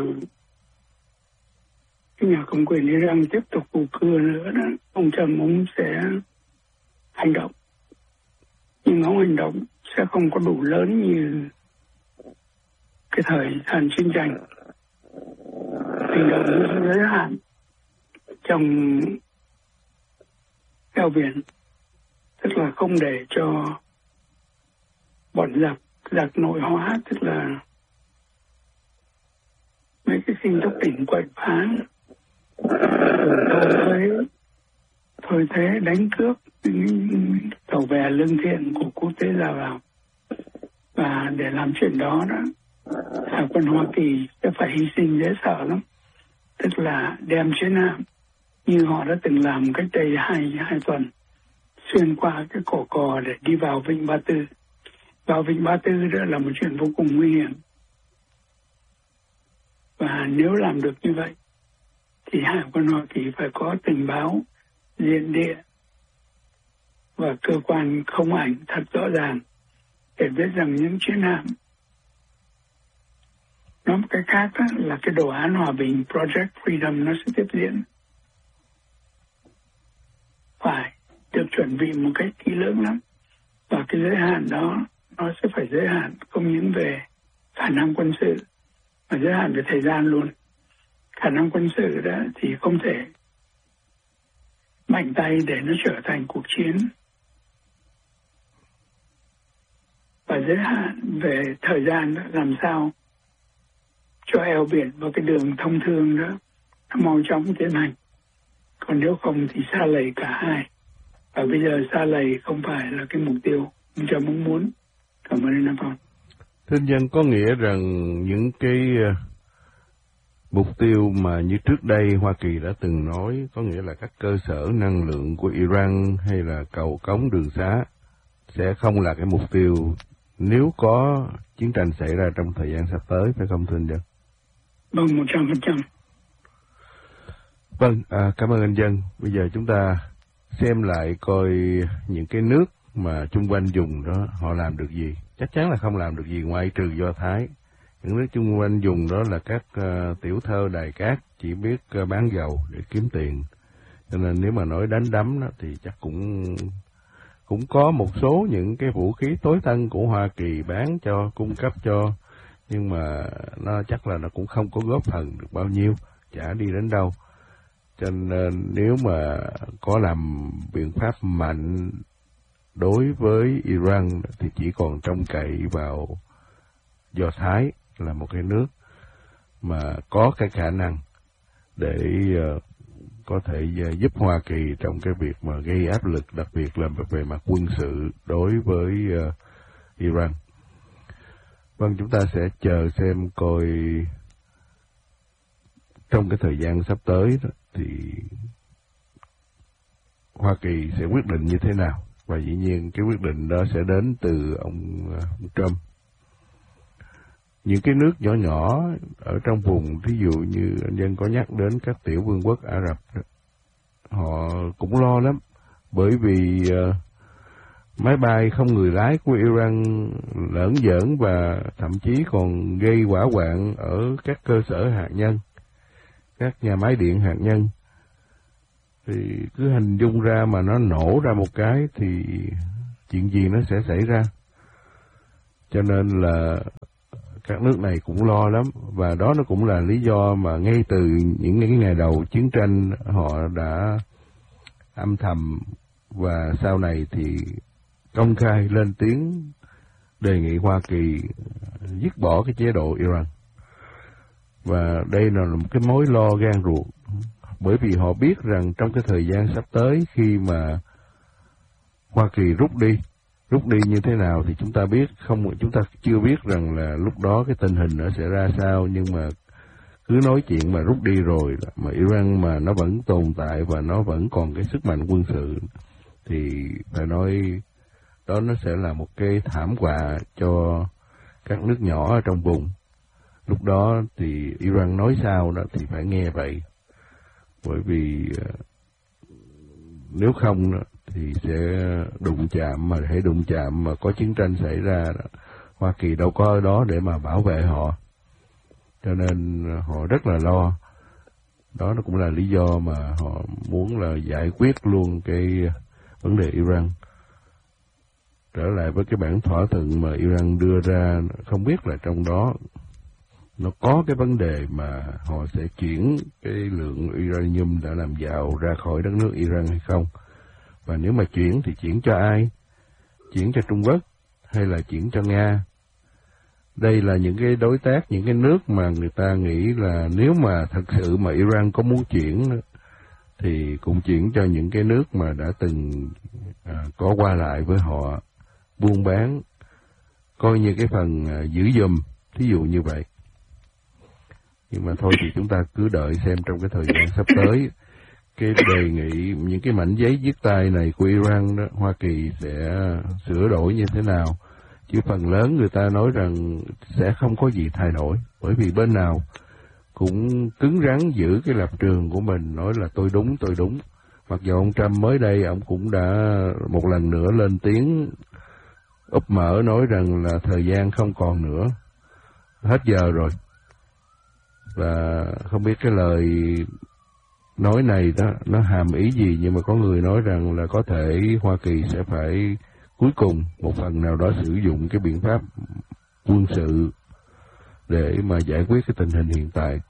cái nhà cầm quyền Iran tiếp tục vụ cưa nữa đó, ông Trump ông sẽ hành động, nhưng ông hành động sẽ không có đủ lớn như cái thời gian chiến tranh. Hành động giới hạn trong eo biển, tức là không để cho bọn giặc giặc nội hóa, tức là mấy cái sinh tốc tỉnh quậy phá, thôi thế thôi thế đánh cướp những tàu bè lương thiện của quốc tế ra vào. Và để làm chuyện đó đó, Hải quân Hoa Kỳ sẽ phải hy sinh dễ sợ lắm, tức là đem chiến hạm như họ đã từng làm cách đây hai hai tuần, xuyên qua cái cổ cò để đi vào Vịnh Ba Tư. Vào Vịnh Ba Tư đó là một chuyện vô cùng nguy hiểm. Và nếu làm được như vậy thì Hải quân Hoa Kỳ phải có tình báo diện địa và cơ quan không ảnh thật rõ ràng để biết rằng những chiến hạm, nói một cái khác đó, là cái đồ án hòa bình Project Freedom nó sẽ tiếp diễn, phải được chuẩn bị một cách kỹ lưỡng lắm. Và cái giới hạn đó nó sẽ phải giới hạn không những về khả năng quân sự mà giới hạn về thời gian luôn. Khả năng quân sự đó thì không thể mạnh tay để nó trở thành cuộc chiến, và giới hạn về thời gian đó, làm sao cho eo biển và cái đường thông thương đó nó mau chóng tiến hành. Còn nếu không thì sa lầy cả hai, và bây giờ sa lầy không phải là cái mục tiêu mình cho mong muốn. Cảm ơn anh Phong. Thưa anh Dân, có nghĩa rằng những cái uh, mục tiêu mà như trước đây Hoa Kỳ đã từng nói, có nghĩa là các cơ sở năng lượng của Iran hay là cầu cống đường xá sẽ không là cái mục tiêu nếu có chiến tranh xảy ra trong thời gian sắp tới, phải không thưa anh Dân? Vâng, một trăm phần trăm. Vâng, à, cảm ơn anh Dân. Bây giờ chúng ta xem lại coi những cái nước mà chung quanh vùng đó họ làm được gì. Chắc chắn là không làm được gì ngoại trừ Do Thái. Những nước chung quanh vùng đó là các uh, tiểu thơ đài cát chỉ biết uh, bán dầu để kiếm tiền. Cho nên nếu mà nói đánh đấm đó, thì chắc cũng cũng có một số những cái vũ khí tối tân của Hoa Kỳ bán cho, cung cấp cho, nhưng mà nó chắc là nó cũng không có góp phần được bao nhiêu, chả đi đến đâu. Cho nên nếu mà có làm biện pháp mạnh đối với Iran thì chỉ còn trông cậy vào Do Thái là một cái nước mà có cái khả năng để uh, có thể uh, giúp Hoa Kỳ trong cái việc mà gây áp lực, đặc biệt là về mặt quân sự đối với uh, Iran. Vâng, chúng ta sẽ chờ xem coi trong cái thời gian sắp tới đó, thì Hoa Kỳ sẽ quyết định như thế nào, và dĩ nhiên cái quyết định đó sẽ đến từ ông, ông Trump. Những cái nước nhỏ nhỏ ở trong vùng, ví dụ như anh Dân có nhắc đến các tiểu vương quốc Ả Rập đó, họ cũng lo lắm, bởi vì uh, máy bay không người lái của Iran lởn giỡn và thậm chí còn gây hỏa hoạn ở các cơ sở hạt nhân, các nhà máy điện hạt nhân. Thì cứ hình dung ra mà nó nổ ra một cái thì chuyện gì nó sẽ xảy ra. Cho nên là các nước này cũng lo lắm, và đó nó cũng là lý do mà ngay từ những cái ngày đầu chiến tranh họ đã âm thầm và sau này thì công khai lên tiếng đề nghị Hoa Kỳ dứt bỏ cái chế độ Iran. Và đây là một cái mối lo gan ruột, bởi vì họ biết rằng trong cái thời gian sắp tới khi mà Hoa Kỳ rút đi, rút đi như thế nào thì chúng ta biết không, chúng ta chưa biết rằng là lúc đó cái tình hình nó sẽ ra sao, nhưng mà cứ nói chuyện mà rút đi rồi mà Iran mà nó vẫn tồn tại và nó vẫn còn cái sức mạnh quân sự thì phải nói đó nó sẽ là một cái thảm họa cho các nước nhỏ ở trong vùng. Lúc đó thì Iran nói sao đó thì phải nghe vậy, bởi vì nếu không thì sẽ đụng chạm, mà hãy đụng chạm mà có chiến tranh xảy ra, Hoa Kỳ đâu có ở đó để mà bảo vệ họ, cho nên họ rất là lo. Đó nó cũng là lý do mà họ muốn là giải quyết luôn cái vấn đề Iran. Trở lại với cái bản thỏa thuận mà Iran đưa ra, không biết là trong đó nó có cái vấn đề mà họ sẽ chuyển cái lượng uranium đã làm giàu ra khỏi đất nước Iran hay không. Và nếu mà chuyển thì chuyển cho ai? Chuyển cho Trung Quốc hay là chuyển cho Nga? Đây là những cái đối tác, những cái nước mà người ta nghĩ là nếu mà thật sự mà Iran có muốn chuyển thì cũng chuyển cho những cái nước mà đã từng à, có qua lại với họ, buôn bán, coi như cái phần à, giữ giùm, thí dụ như vậy. Nhưng mà thôi thì chúng ta cứ đợi xem trong cái thời gian sắp tới cái đề nghị, những cái mảnh giấy viết tay này của Iran đó, Hoa Kỳ sẽ sửa đổi như thế nào. Chứ phần lớn người ta nói rằng sẽ không có gì thay đổi, bởi vì bên nào cũng cứng rắn giữ cái lập trường của mình, nói là tôi đúng, tôi đúng. Mặc dù ông Trump mới đây, ông cũng đã một lần nữa lên tiếng úp mở nói rằng là thời gian không còn nữa, hết giờ rồi. Và không biết cái lời nói này đó nó hàm ý gì, nhưng mà có người nói rằng là có thể Hoa Kỳ sẽ phải cuối cùng một phần nào đó sử dụng cái biện pháp quân sự để mà giải quyết cái tình hình hiện tại.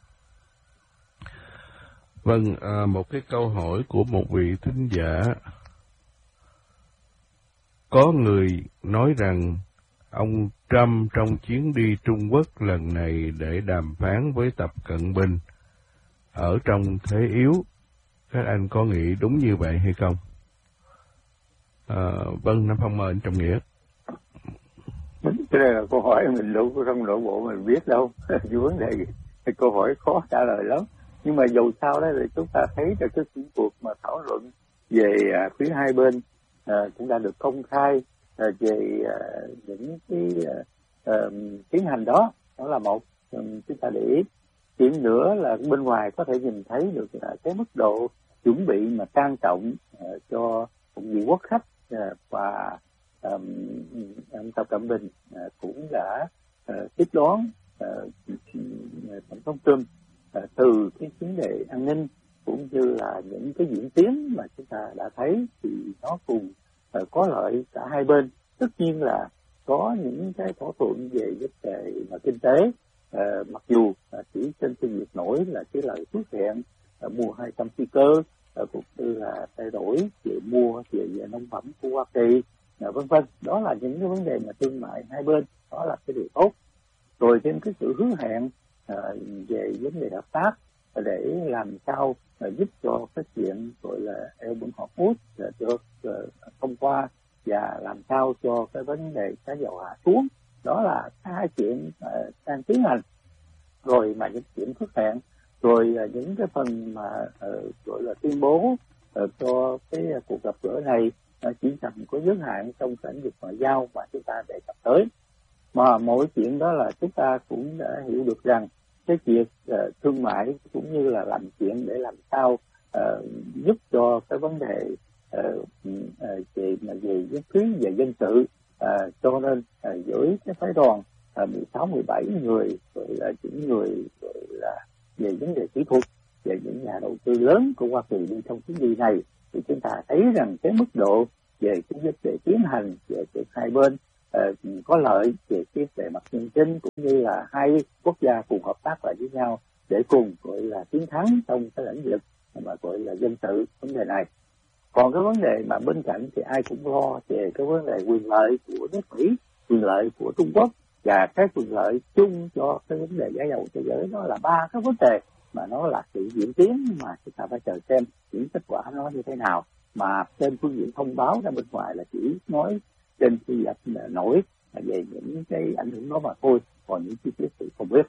Vâng, à, một cái câu hỏi của một vị thính giả. Có người nói rằng ông Trump trong chuyến đi Trung Quốc lần này để đàm phán với Tập Cận Bình ở trong thế yếu. Các anh có nghĩ đúng như vậy hay không? À, vâng, Nam Phong mời anh Trọng Nghĩa. Cái này là câu hỏi mình đâu có trong nội bộ mình biết đâu. Cái vấn đề cái câu hỏi khó trả lời lắm. Nhưng mà dù sao đó thì chúng ta thấy là cái cuộc mà thảo luận về à, phía hai bên à, cũng đã được công khai à, về à, những cái à, à, tiến hành đó. Đó là một, chúng ta để ý. Chuyện nữa là bên ngoài có thể nhìn thấy được là cái mức độ chuẩn bị mà trang trọng uh, cho một vị quốc khách uh, và um, ông Tập Cận Bình uh, cũng đã uh, tiếp đón uh, tổng thống Trump uh, từ cái vấn đề an ninh cũng như là những cái diễn tiến mà chúng ta đã thấy thì nó cùng uh, có lợi cả hai bên. Tất nhiên là có những cái thỏa thuận về vấn đề mà kinh tế. Uh, mặc dù uh, chỉ trên phương diện nổi là cái lời hứa hẹn uh, mua hai trăm phi cơ uh, cũng như là thay đổi về mua về, về nông phẩm của Hoa Kỳ uh, vân vân. Đó là những cái vấn đề mà thương mại hai bên, đó là cái điều tốt. Rồi thêm cái sự hứa hẹn uh, về vấn đề hợp tác uh, để làm sao uh, giúp cho cái chuyện gọi là eo bẩn họ hút uh, được uh, thông qua và làm sao cho cái vấn đề giá dầu hạ xuống. Đó là hai chuyện uh, đang tiến hành. Rồi mà những chuyện hứa hẹn, rồi uh, những cái phần mà uh, gọi là tuyên bố uh, cho cái uh, cuộc gặp gỡ này uh, chỉ cần có giới hạn trong lĩnh vực ngoại giao mà chúng ta đề cập tới. Mà mỗi chuyện đó là chúng ta cũng đã hiểu được rằng cái việc uh, thương mại cũng như là làm chuyện để làm sao uh, giúp cho cái vấn đề uh, uh, về mà về nhất trí về dân sự. À, cho nên à, với cái phái đoàn à, mười sáu mười bảy người, rồi là những người rồi là về vấn đề kỹ thuật, về những nhà đầu tư lớn của Hoa Kỳ đi trong chuyến đi này, thì chúng ta thấy rằng cái mức độ về cái vấn đề tiến hành về việc hai bên uh, có lợi về cái về mặt nhân chính, cũng như là hai quốc gia cùng hợp tác lại với nhau để cùng gọi là chiến thắng trong cái lĩnh vực mà gọi là dân sự vấn đề này. Còn cái vấn đề mà bên cạnh thì ai cũng lo về cái vấn đề quyền lợi của nước Mỹ, quyền lợi của Trung Quốc và cái quyền lợi chung cho cái vấn đề giá dầu thế giới. Đó là ba cái vấn đề mà nó là sự diễn tiến mà chúng ta phải chờ xem những kết quả nó như thế nào. Mà trên phương diện thông báo ra bên ngoài là chỉ nói trên phi dập nổi về những cái ảnh hưởng đó mà thôi, còn những chi tiết thì không biết.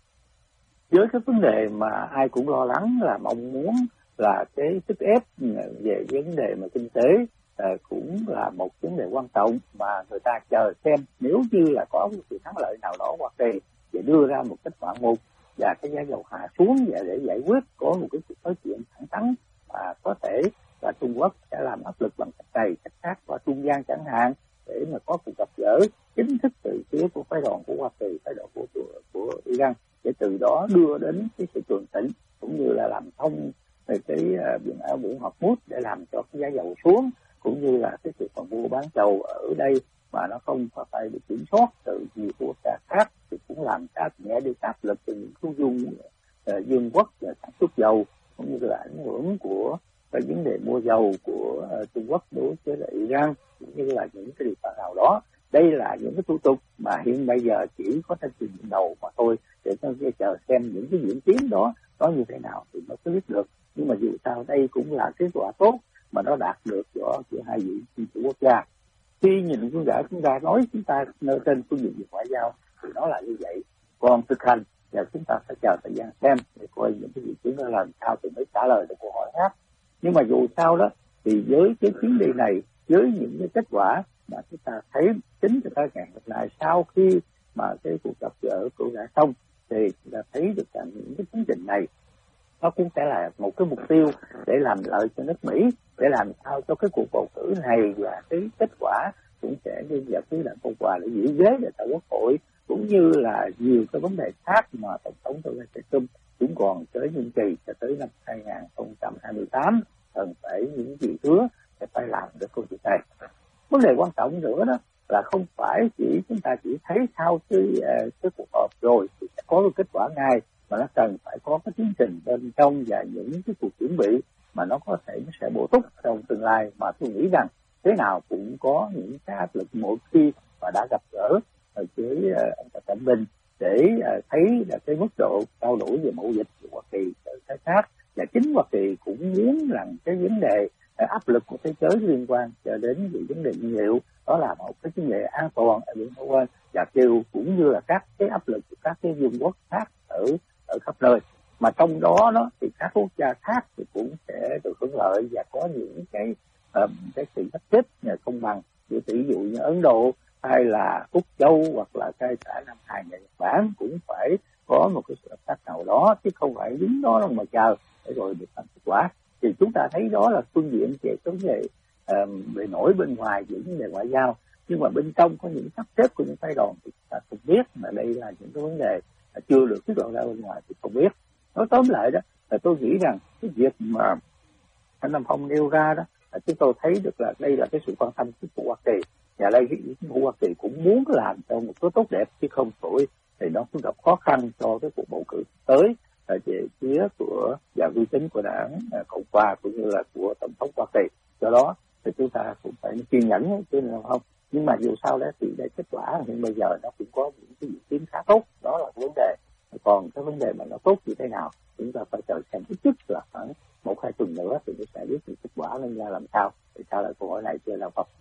Với cái vấn đề mà ai cũng lo lắng là mong muốn là cái sức ép về vấn đề mà kinh tế uh, cũng là một vấn đề quan trọng mà người ta chờ xem nếu như là có một sự thắng lợi nào đó Hoa Kỳ để đưa ra một kết quả một và cái giá dầu hạ xuống và để giải quyết có một cái sự nói chuyện thẳng thắn và có thể là Trung Quốc sẽ làm áp lực bằng cách này cách khác và trung gian chẳng hạn để mà có cuộc gặp gỡ chính thức từ phía của phái đoàn của Hoa Kỳ, phái đoàn của, của của Iran, để từ đó đưa đến cái sự tường tĩnh cũng như là làm thông về cái uh, biển ảo biển Hormuz để làm cho cái giá dầu xuống, cũng như là cái sự còn mua bán dầu ở đây mà nó không phải bị kiểm soát từ nhiều quốc gia khác thì cũng làm tác nhẹ đi áp lực từ những khu dung uh, dương quốc và sản xuất dầu, cũng như là ảnh hưởng của cái vấn đề mua dầu của uh, Trung Quốc đối với lại Iran, cũng như là những cái điều khoản nào đó. Đây là những cái thủ tục mà hiện bây giờ chỉ có trên trình đầu mà thôi, để cho chờ xem những cái diễn tiến đó nó như thế nào thì nó mới biết được. Nhưng mà dù sao đây cũng là kết quả tốt mà nó đạt được giữa, giữa hai vị chính chủ quốc gia. Khi nhìn phương giải chúng ta nói chúng ta nêu trên phương diện ngoại giao thì nó là như vậy. Còn thực hành và chúng ta phải chờ thời gian xem để coi những cái diễn tiến nó làm sao thì mới trả lời được câu hỏi khác. Nhưng mà dù sao đó thì với cái chuyến đi này, với những cái kết quả mà chúng ta thấy tính từ cái ngày hôm nay sau khi mà cái cuộc gặp gỡ của đã xong thì chúng ta thấy được rằng những cái tiến trình này nó cũng sẽ là một cái mục tiêu để làm lợi cho nước Mỹ, để làm sao cho cái cuộc bầu cử này và cái kết quả cũng sẽ đi vào cái là cộng hòa để giữ ghế để tại quốc hội, cũng như là nhiều cái vấn đề khác mà tổng thống Donald Trump cũng còn tới nhiệm kỳ cho tới năm hai không hai tám cần phải những gì hứa để phải làm được câu chuyện này. Vấn đề quan trọng nữa đó là không phải chỉ chúng ta chỉ thấy sau cái cái cuộc họp rồi thì sẽ có cái kết quả ngay, mà nó cần phải có cái tiến trình bên trong và những cái cuộc chuẩn bị mà nó có thể nó sẽ bổ túc trong tương lai. Mà tôi nghĩ rằng thế nào cũng có những cái áp lực mỗi khi mà đã gặp gỡ với ông Tập Cận Bình để thấy là cái mức độ trao đổi về mậu dịch của Hoa Kỳ ở cái khác, và chính Hoa Kỳ cũng muốn rằng cái vấn đề áp lực của thế giới liên quan cho đến những vấn đề nhiên liệu đó là một cái vấn đề an toàn ở biển Đông Âu và kêu cũng như là các cái áp lực của các cái vương quốc khác ở ở khắp nơi, mà trong đó đó thì các quốc gia khác thì cũng sẽ được hưởng lợi và có những cái um, cái sự sắp xếp công bằng. Ví dụ như Ấn Độ hay là Úc Châu hoặc là cái cả Nam Hàn và Nhật Bản cũng phải có một cái sự hợp tác nào đó, chứ không phải đứng đó mà chờ để rồi được thành kết quả. Thì chúng ta thấy đó là phương diện về vấn đề um, bề nổi bên ngoài về vấn đề ngoại giao, nhưng mà bên trong có những sắp xếp của những phái đoàn thì chúng ta không biết, mà đây là những cái vấn đề chưa được tiết lộ ra bên ngoài thì không biết. Nói tóm lại đó là tôi nghĩ rằng cái việc mà anh Nam Phong nêu ra đó là chúng tôi thấy được là đây là cái sự quan tâm của Hoa Kỳ, và đây chính phủ Hoa Kỳ cũng muốn làm cho một số tốt đẹp, chứ không thôi thì nó cũng gặp khó khăn cho cái cuộc bầu cử tới về phía của và uy tín của đảng Cộng hòa cũng như là của tổng thống Hoa Kỳ. Do đó thì chúng ta cũng phải kiên nhẫn chứ không. Nhưng mà dù sao đó thì để kết quả hiện bây giờ nó cũng có những cái diễn tiến khá tốt, đó là vấn đề. Còn cái vấn đề mà nó tốt như thế nào chúng ta phải chờ xem ít nhất là khoảng một hai tuần nữa thì nó sẽ biết được kết quả lên ra làm sao. Thì trả lời câu hỏi này chưa là không?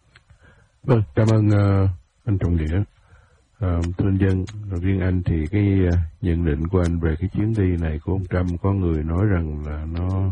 Vâng, cảm ơn uh, anh Trọng Nghĩa. Uh, thưa anh Dân, riêng anh thì cái uh, nhận định của anh về cái chuyến đi này của ông Trump, có người nói rằng là nó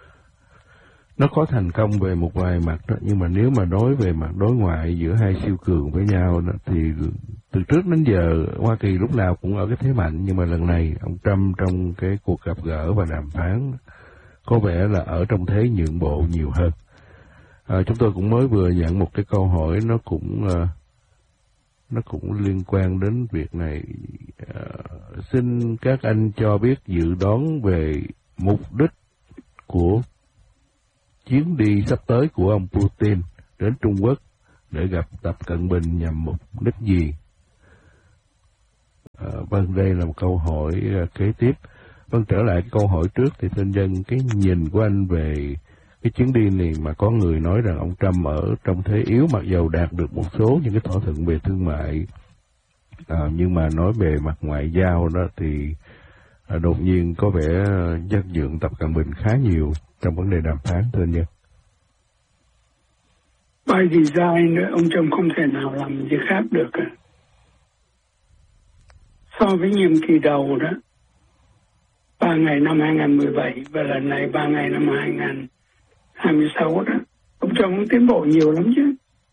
nó có thành công về một vài mặt đó, nhưng mà nếu mà nói về mặt đối ngoại giữa hai siêu cường với nhau đó, thì từ trước đến giờ Hoa Kỳ lúc nào cũng ở cái thế mạnh, nhưng mà lần này ông Trump trong cái cuộc gặp gỡ và đàm phán có vẻ là ở trong thế nhượng bộ nhiều hơn. À, chúng tôi cũng mới vừa nhận một cái câu hỏi nó cũng uh, nó cũng liên quan đến việc này. Uh, xin các anh cho biết dự đoán về mục đích của chuyến đi sắp tới của ông Putin đến Trung Quốc để gặp Tập Cận Bình nhằm mục đích gì? À, vâng, đây là một câu hỏi uh, kế tiếp. Vâng, trở lại cái câu hỏi trước thì thưa dân, cái nhìn của anh về cái chuyến đi này mà có người nói rằng ông Trump ở trong thế yếu mặc dầu đạt được một số những cái thỏa thuận về thương mại, à, nhưng mà nói về mặt ngoại giao đó thì à, đột nhiên có vẻ dắt dượng Tập Cận Bình khá nhiều trong vấn đề đàm phán, thưa anh. By design nữa, ông Trump không thể nào làm gì khác được cả. So với nhiệm kỳ đầu đó, ba ngày năm hai không một bảy và lần này ba ngày năm hai không hai sáu đó, ông Trump cũng tiến bộ nhiều lắm chứ.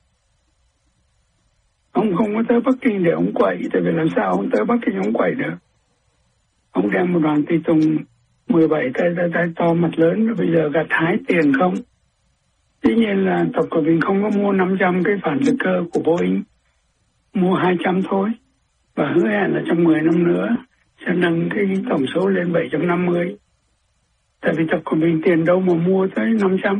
Ông không có tới Bắc Kinh để ông quậy, tại vì làm sao ông tới Bắc Kinh ông quậy được. Ông đem một đoàn tùy tùng mười bảy tay, tay, tay to mặt lớn, bây giờ gặt hái tiền không. Dĩ nhiên là Tập Cận Bình không có mua năm trăm cái phản lực cơ của Boeing, mua hai trăm thôi, và hứa hẹn là trong mười năm nữa sẽ nâng cái tổng số lên bảy trăm năm mươi. Tại vì Tập Cận Bình tiền đâu mà mua tới năm trăm.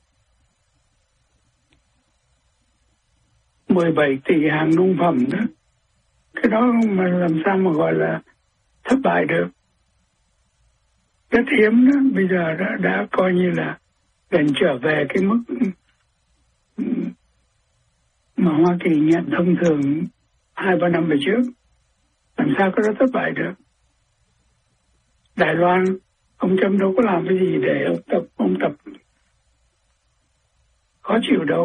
mười bảy tỷ hàng nông phẩm đó. Cái đó mà làm sao mà gọi là thất bại được. Rất hiếm đó, bây giờ đã, đã coi như là gần trở về cái mức mà Hoa Kỳ nhận thông thường hai ba năm về trước. Làm sao có đó thất bại được. Đài Loan, ông Trump đâu có làm cái gì để ông Tập, ông Tập khó chịu đâu.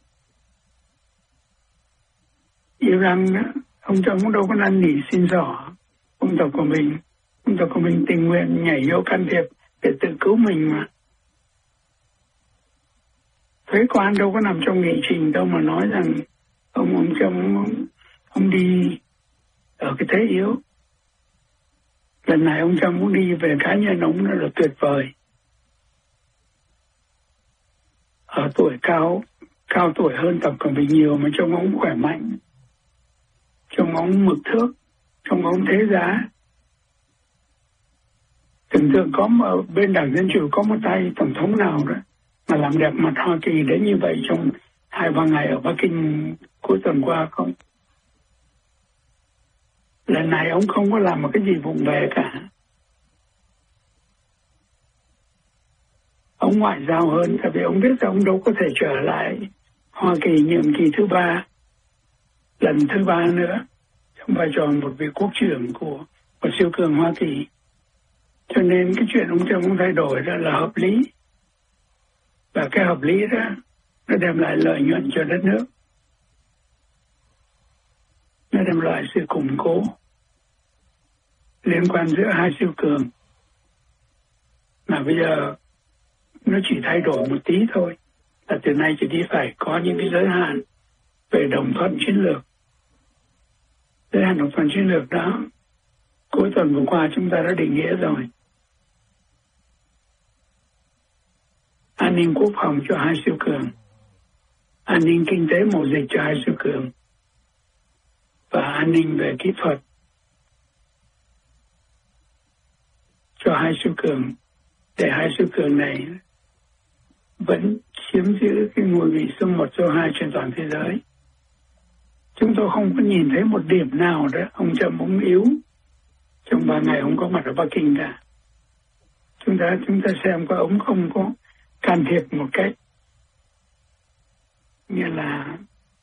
Iran, ông Trump cũng đâu có năn nỉ xin xỏ ông Tập của mình. Ông Tập của mình tình nguyện nhảy vô can thiệp để tự cứu mình mà. Thuế quan đâu có nằm trong nghị trình đâu mà nói rằng ông ông Trump ông, ông đi ở cái thế yếu. Lần này ông Trump muốn đi về cá nhân ông là tuyệt vời. Ở tuổi cao, cao tuổi hơn Tập Cận Bình nhiều mà trông ông khỏe mạnh, trông ông mực thước, trông ông thế giá. Tưởng tượng có một, bên Đảng Dân Chủ có một tay tổng thống nào đó mà làm đẹp mặt Hoa Kỳ đến như vậy trong hai ba ngày ở Bắc Kinh cuối tuần qua không? Lần này ông không có làm một cái gì vụng về cả. Ông ngoại giao hơn, tại vì ông biết rằng ông đâu có thể trở lại Hoa Kỳ nhiệm kỳ thứ ba, lần thứ ba nữa, trong vai trò một vị quốc trưởng của, của siêu cường Hoa Kỳ. Cho nên cái chuyện ông Trump ông thay đổi đó là hợp lý. Và cái hợp lý đó, nó đem lại lợi nhuận cho đất nước. Nó đem lại sự củng cố liên quan giữa hai siêu cường. Mà bây giờ nó chỉ thay đổi một tí thôi. Là từ nay chỉ đi phải có những cái giới hạn về đồng thuận chiến lược. Giới hạn đồng thuận chiến lược đó, cuối tuần vừa qua chúng ta đã định nghĩa rồi. An ninh quốc phòng cho hai siêu cường, an ninh kinh tế mậu dịch cho hai siêu cường, và an ninh về kỹ thuật cho hai siêu cường, để hai siêu cường này vẫn chiếm giữ cái ngôi vị số một, số hai trên toàn thế giới. Chúng tôi không có nhìn thấy một điểm nào đó ông Trump ông yếu trong ba ngày ông có mặt ở Bắc Kinh cả. Chúng ta chúng ta xem có ông không có can thiệp một cách như là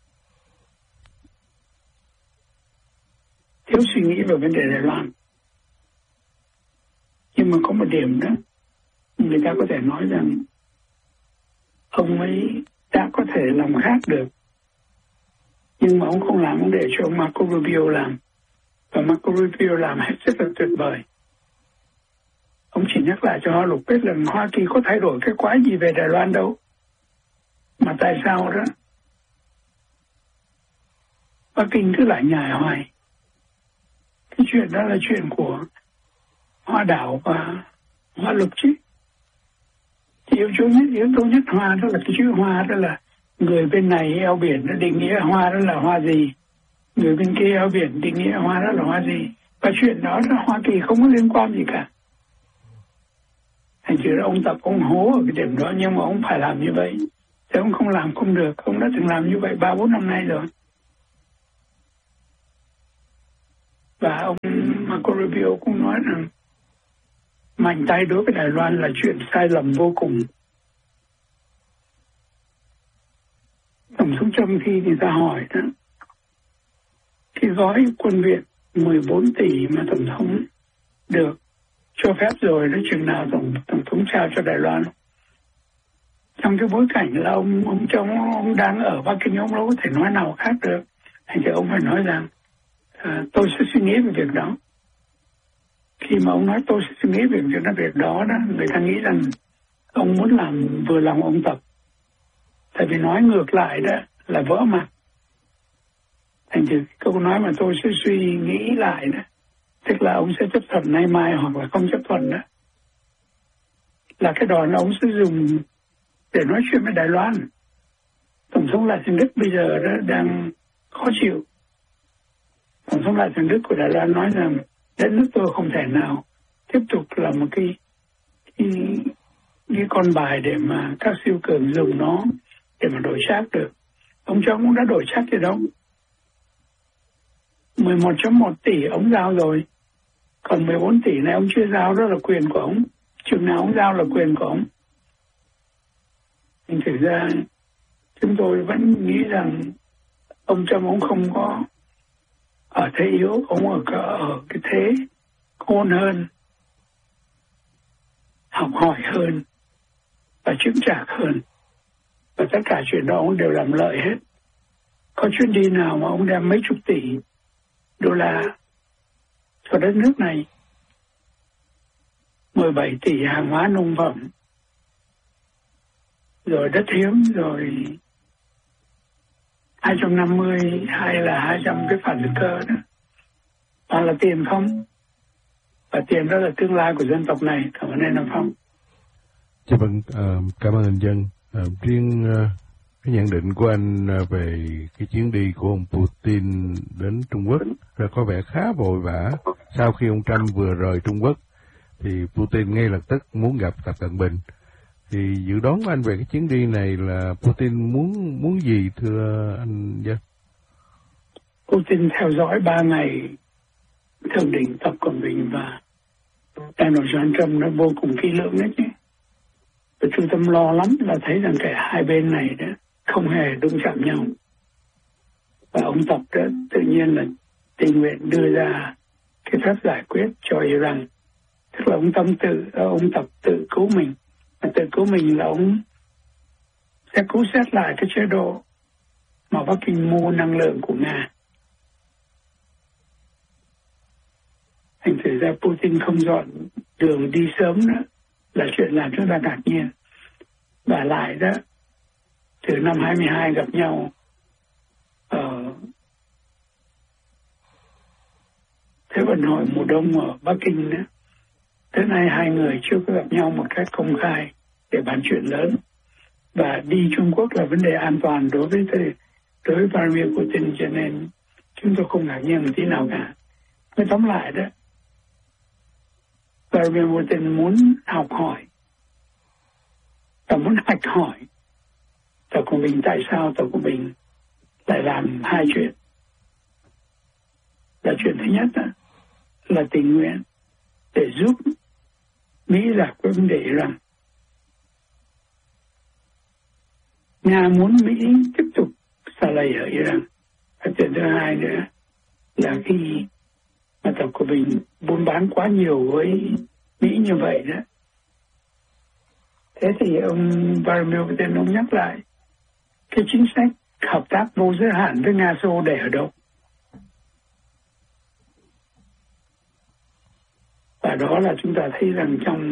thiếu suy nghĩ về vấn đề Đài Loan. Nhưng mà có một điểm đó, người ta có thể nói rằng ông ấy đã có thể làm khác được. Nhưng mà ông không làm, ông để cho ông Marco Rubio làm. Và Marco Rubio làm hết rất là tuyệt vời. Ông chỉ nhắc lại cho họ lục biết là Hoa Kỳ có thay đổi cái quái gì về Đài Loan đâu. Mà tại sao đó Bắc Kinh cứ lại nhải hoài. Cái chuyện đó là chuyện của Hoa đảo và Hoa lục chứ. Thì yếu tố nhất, yếu tố nhất Hoa đó là cái chữ Hoa, đó là người bên này eo biển nó định nghĩa Hoa đó là hoa gì, người bên kia eo biển định nghĩa Hoa đó là hoa gì. Và chuyện đó là Hoa Kỳ không có liên quan gì cả. Thành chữ ông Tập ông hố ở cái điểm đó, nhưng mà ông phải làm như vậy Thì ông không làm không được, ông đã từng làm như vậy ba bốn năm nay rồi. Và ông Marco Rubio cũng nói rằng mạnh tay đối với Đài Loan là chuyện sai lầm vô cùng. Tổng thống Trump khi người ta hỏi đó, cái gói quân viện mười bốn tỷ mà Tổng thống được cho phép rồi, đó chừng nào Tổng, Tổng thống trao cho Đài Loan. Trong cái bối cảnh là ông ông trong ông đang ở Bắc Kinh, ông đâu có thể nói nào khác được. Thành thì ông phải nói rằng à, tôi sẽ suy nghĩ về việc đó. Khi mà ông nói tôi sẽ suy nghĩ về việc đó, việc đó, đó người ta nghĩ rằng ông muốn làm vừa lòng ông Tập. Tại vì nói ngược lại đó là vỡ mặt. Thành thử câu nói mà tôi sẽ suy nghĩ lại đó, tức là ông sẽ chấp thuận nay mai hoặc là không chấp thuận đó, là cái đòn ông sẽ dùng để nói chuyện với Đài Loan. Tổng thống Lại Thành Đức bây giờ đó đang khó chịu. Tổng thống Lại Thành Đức của Đài Loan nói rằng đất nước tôi không thể nào tiếp tục là một cái, cái, cái con bài để mà các siêu cường dùng nó để mà đổi xác được. Ông Trump cũng đã đổi xác rồi đâu. mười một phẩy một tỷ ông giao rồi. Còn mười bốn tỷ này ông chưa giao, đó là quyền của ông. Chừng nào ông giao là quyền của ông. Nhưng thực ra chúng tôi vẫn nghĩ rằng ông Trump ông không có ở thế yếu, ông ở, ở cái thế khôn hơn, học hỏi hơn và chững chạc hơn. Và tất cả chuyện đó ông đều làm lợi hết. Có chuyến đi nào mà ông đem mấy chục tỷ đô la cho đất nước này, mười bảy tỷ hàng hóa nông phẩm, rồi đất hiếm, rồi hai trăm năm mươi hay là hai trăm cái phản lực cơ đó. Toàn là tiền không? Và tiền đó là tương lai của dân tộc này. Cảm ơn anh Nam Phong. Dạ vâng, uh, cảm ơn anh Dân. Uh, riêng uh, cái nhận định của anh uh, về cái chuyến đi của ông Putin đến Trung Quốc là có vẻ khá vội vã. Sau khi ông Trump vừa rời Trung Quốc thì Putin ngay lập tức muốn gặp Tập Cận Bình. Thì dự đoán của anh về cái chuyến đi này là Putin muốn muốn gì thưa anh Dân? Putin theo dõi ba ngày thượng đỉnh Tập Cận Bình và Donald Trump nó vô cùng kỹ lưỡng đấy chứ. Và trung tâm lo lắm là thấy rằng cả hai bên này đó không hề đụng chạm nhau. Và ông Tập đó tự nhiên là tình nguyện đưa ra cái phép giải quyết cho Iran. Tức là ông Tâm tự, ông Tập tự cứu mình. Và tự cứu mình là ông sẽ cứu xét lại cái chế độ mà Bắc Kinh mua năng lượng của Nga. Thành thử ra Putin không dọn đường đi sớm nữa là chuyện làm chúng ta ngạc nhiên. Và lại đó, từ năm hai mươi hai gặp nhau ở Thế vận hội mùa đông ở Bắc Kinh đó, tới nay hai người chưa có gặp nhau một cách công khai để bàn chuyện lớn. Và đi Trung Quốc là vấn đề an toàn đối với đối với Vladimir Putin, cho nên chúng tôi không ngạc nhiên một tí nào cả. Nói tóm lại đó, Vladimir Putin muốn học hỏi và muốn hạch hỏi Tập Cận Bình tại sao Tập Cận Bình lại làm hai chuyện. Là chuyện thứ nhất đó, là tình nguyện để giúp Mỹ giải quyết vấn đề Iran. Nga muốn Mỹ tiếp tục xả lầy ở Iran. Và chuyện thứ hai nữa là khi mà Tập Cận Bình buôn bán quá nhiều với Mỹ như vậy đó, thế thì ông Vladimir Putin ông nhắc lại cái chính sách hợp tác vô giới hạn với Nga Xô để ở đâu. Và đó là chúng ta thấy rằng trong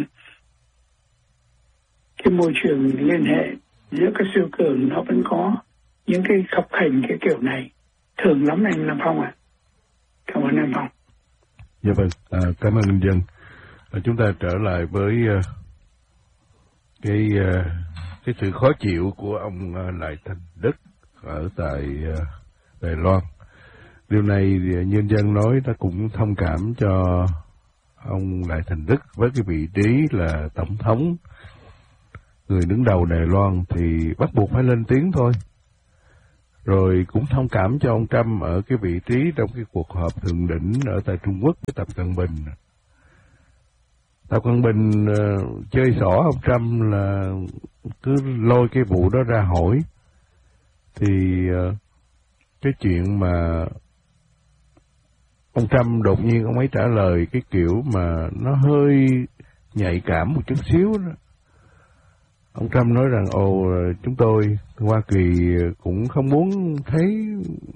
cái môi trường liên hệ giữa các siêu cường nó vẫn có những cái khập khểnh cái kiểu này. Thường lắm anh Nam Phong ạ. À. Cảm ơn anh Phong. Dạ vâng, à, cảm ơn anh Dân. À, chúng ta trở lại với uh, cái uh, cái sự khó chịu của ông uh, Lại Thành Đức ở tại uh, Đài Loan. Điều này thì nhân dân nói ta cũng thông cảm cho ông Lại Thành Đức với cái vị trí là tổng thống người đứng đầu Đài Loan thì bắt buộc phải lên tiếng thôi. Rồi cũng thông cảm cho ông Trump ở cái vị trí trong cái cuộc họp thượng đỉnh ở tại Trung Quốc với Tập Cận Bình. Tập Cận Bình uh, chơi xỏ ông Trump là cứ lôi cái vụ đó ra hỏi. Thì uh, cái chuyện mà ông Trump đột nhiên ông ấy trả lời cái kiểu mà nó hơi nhạy cảm một chút xíu đó. Ông Trump nói rằng ồ chúng tôi Hoa Kỳ cũng không muốn thấy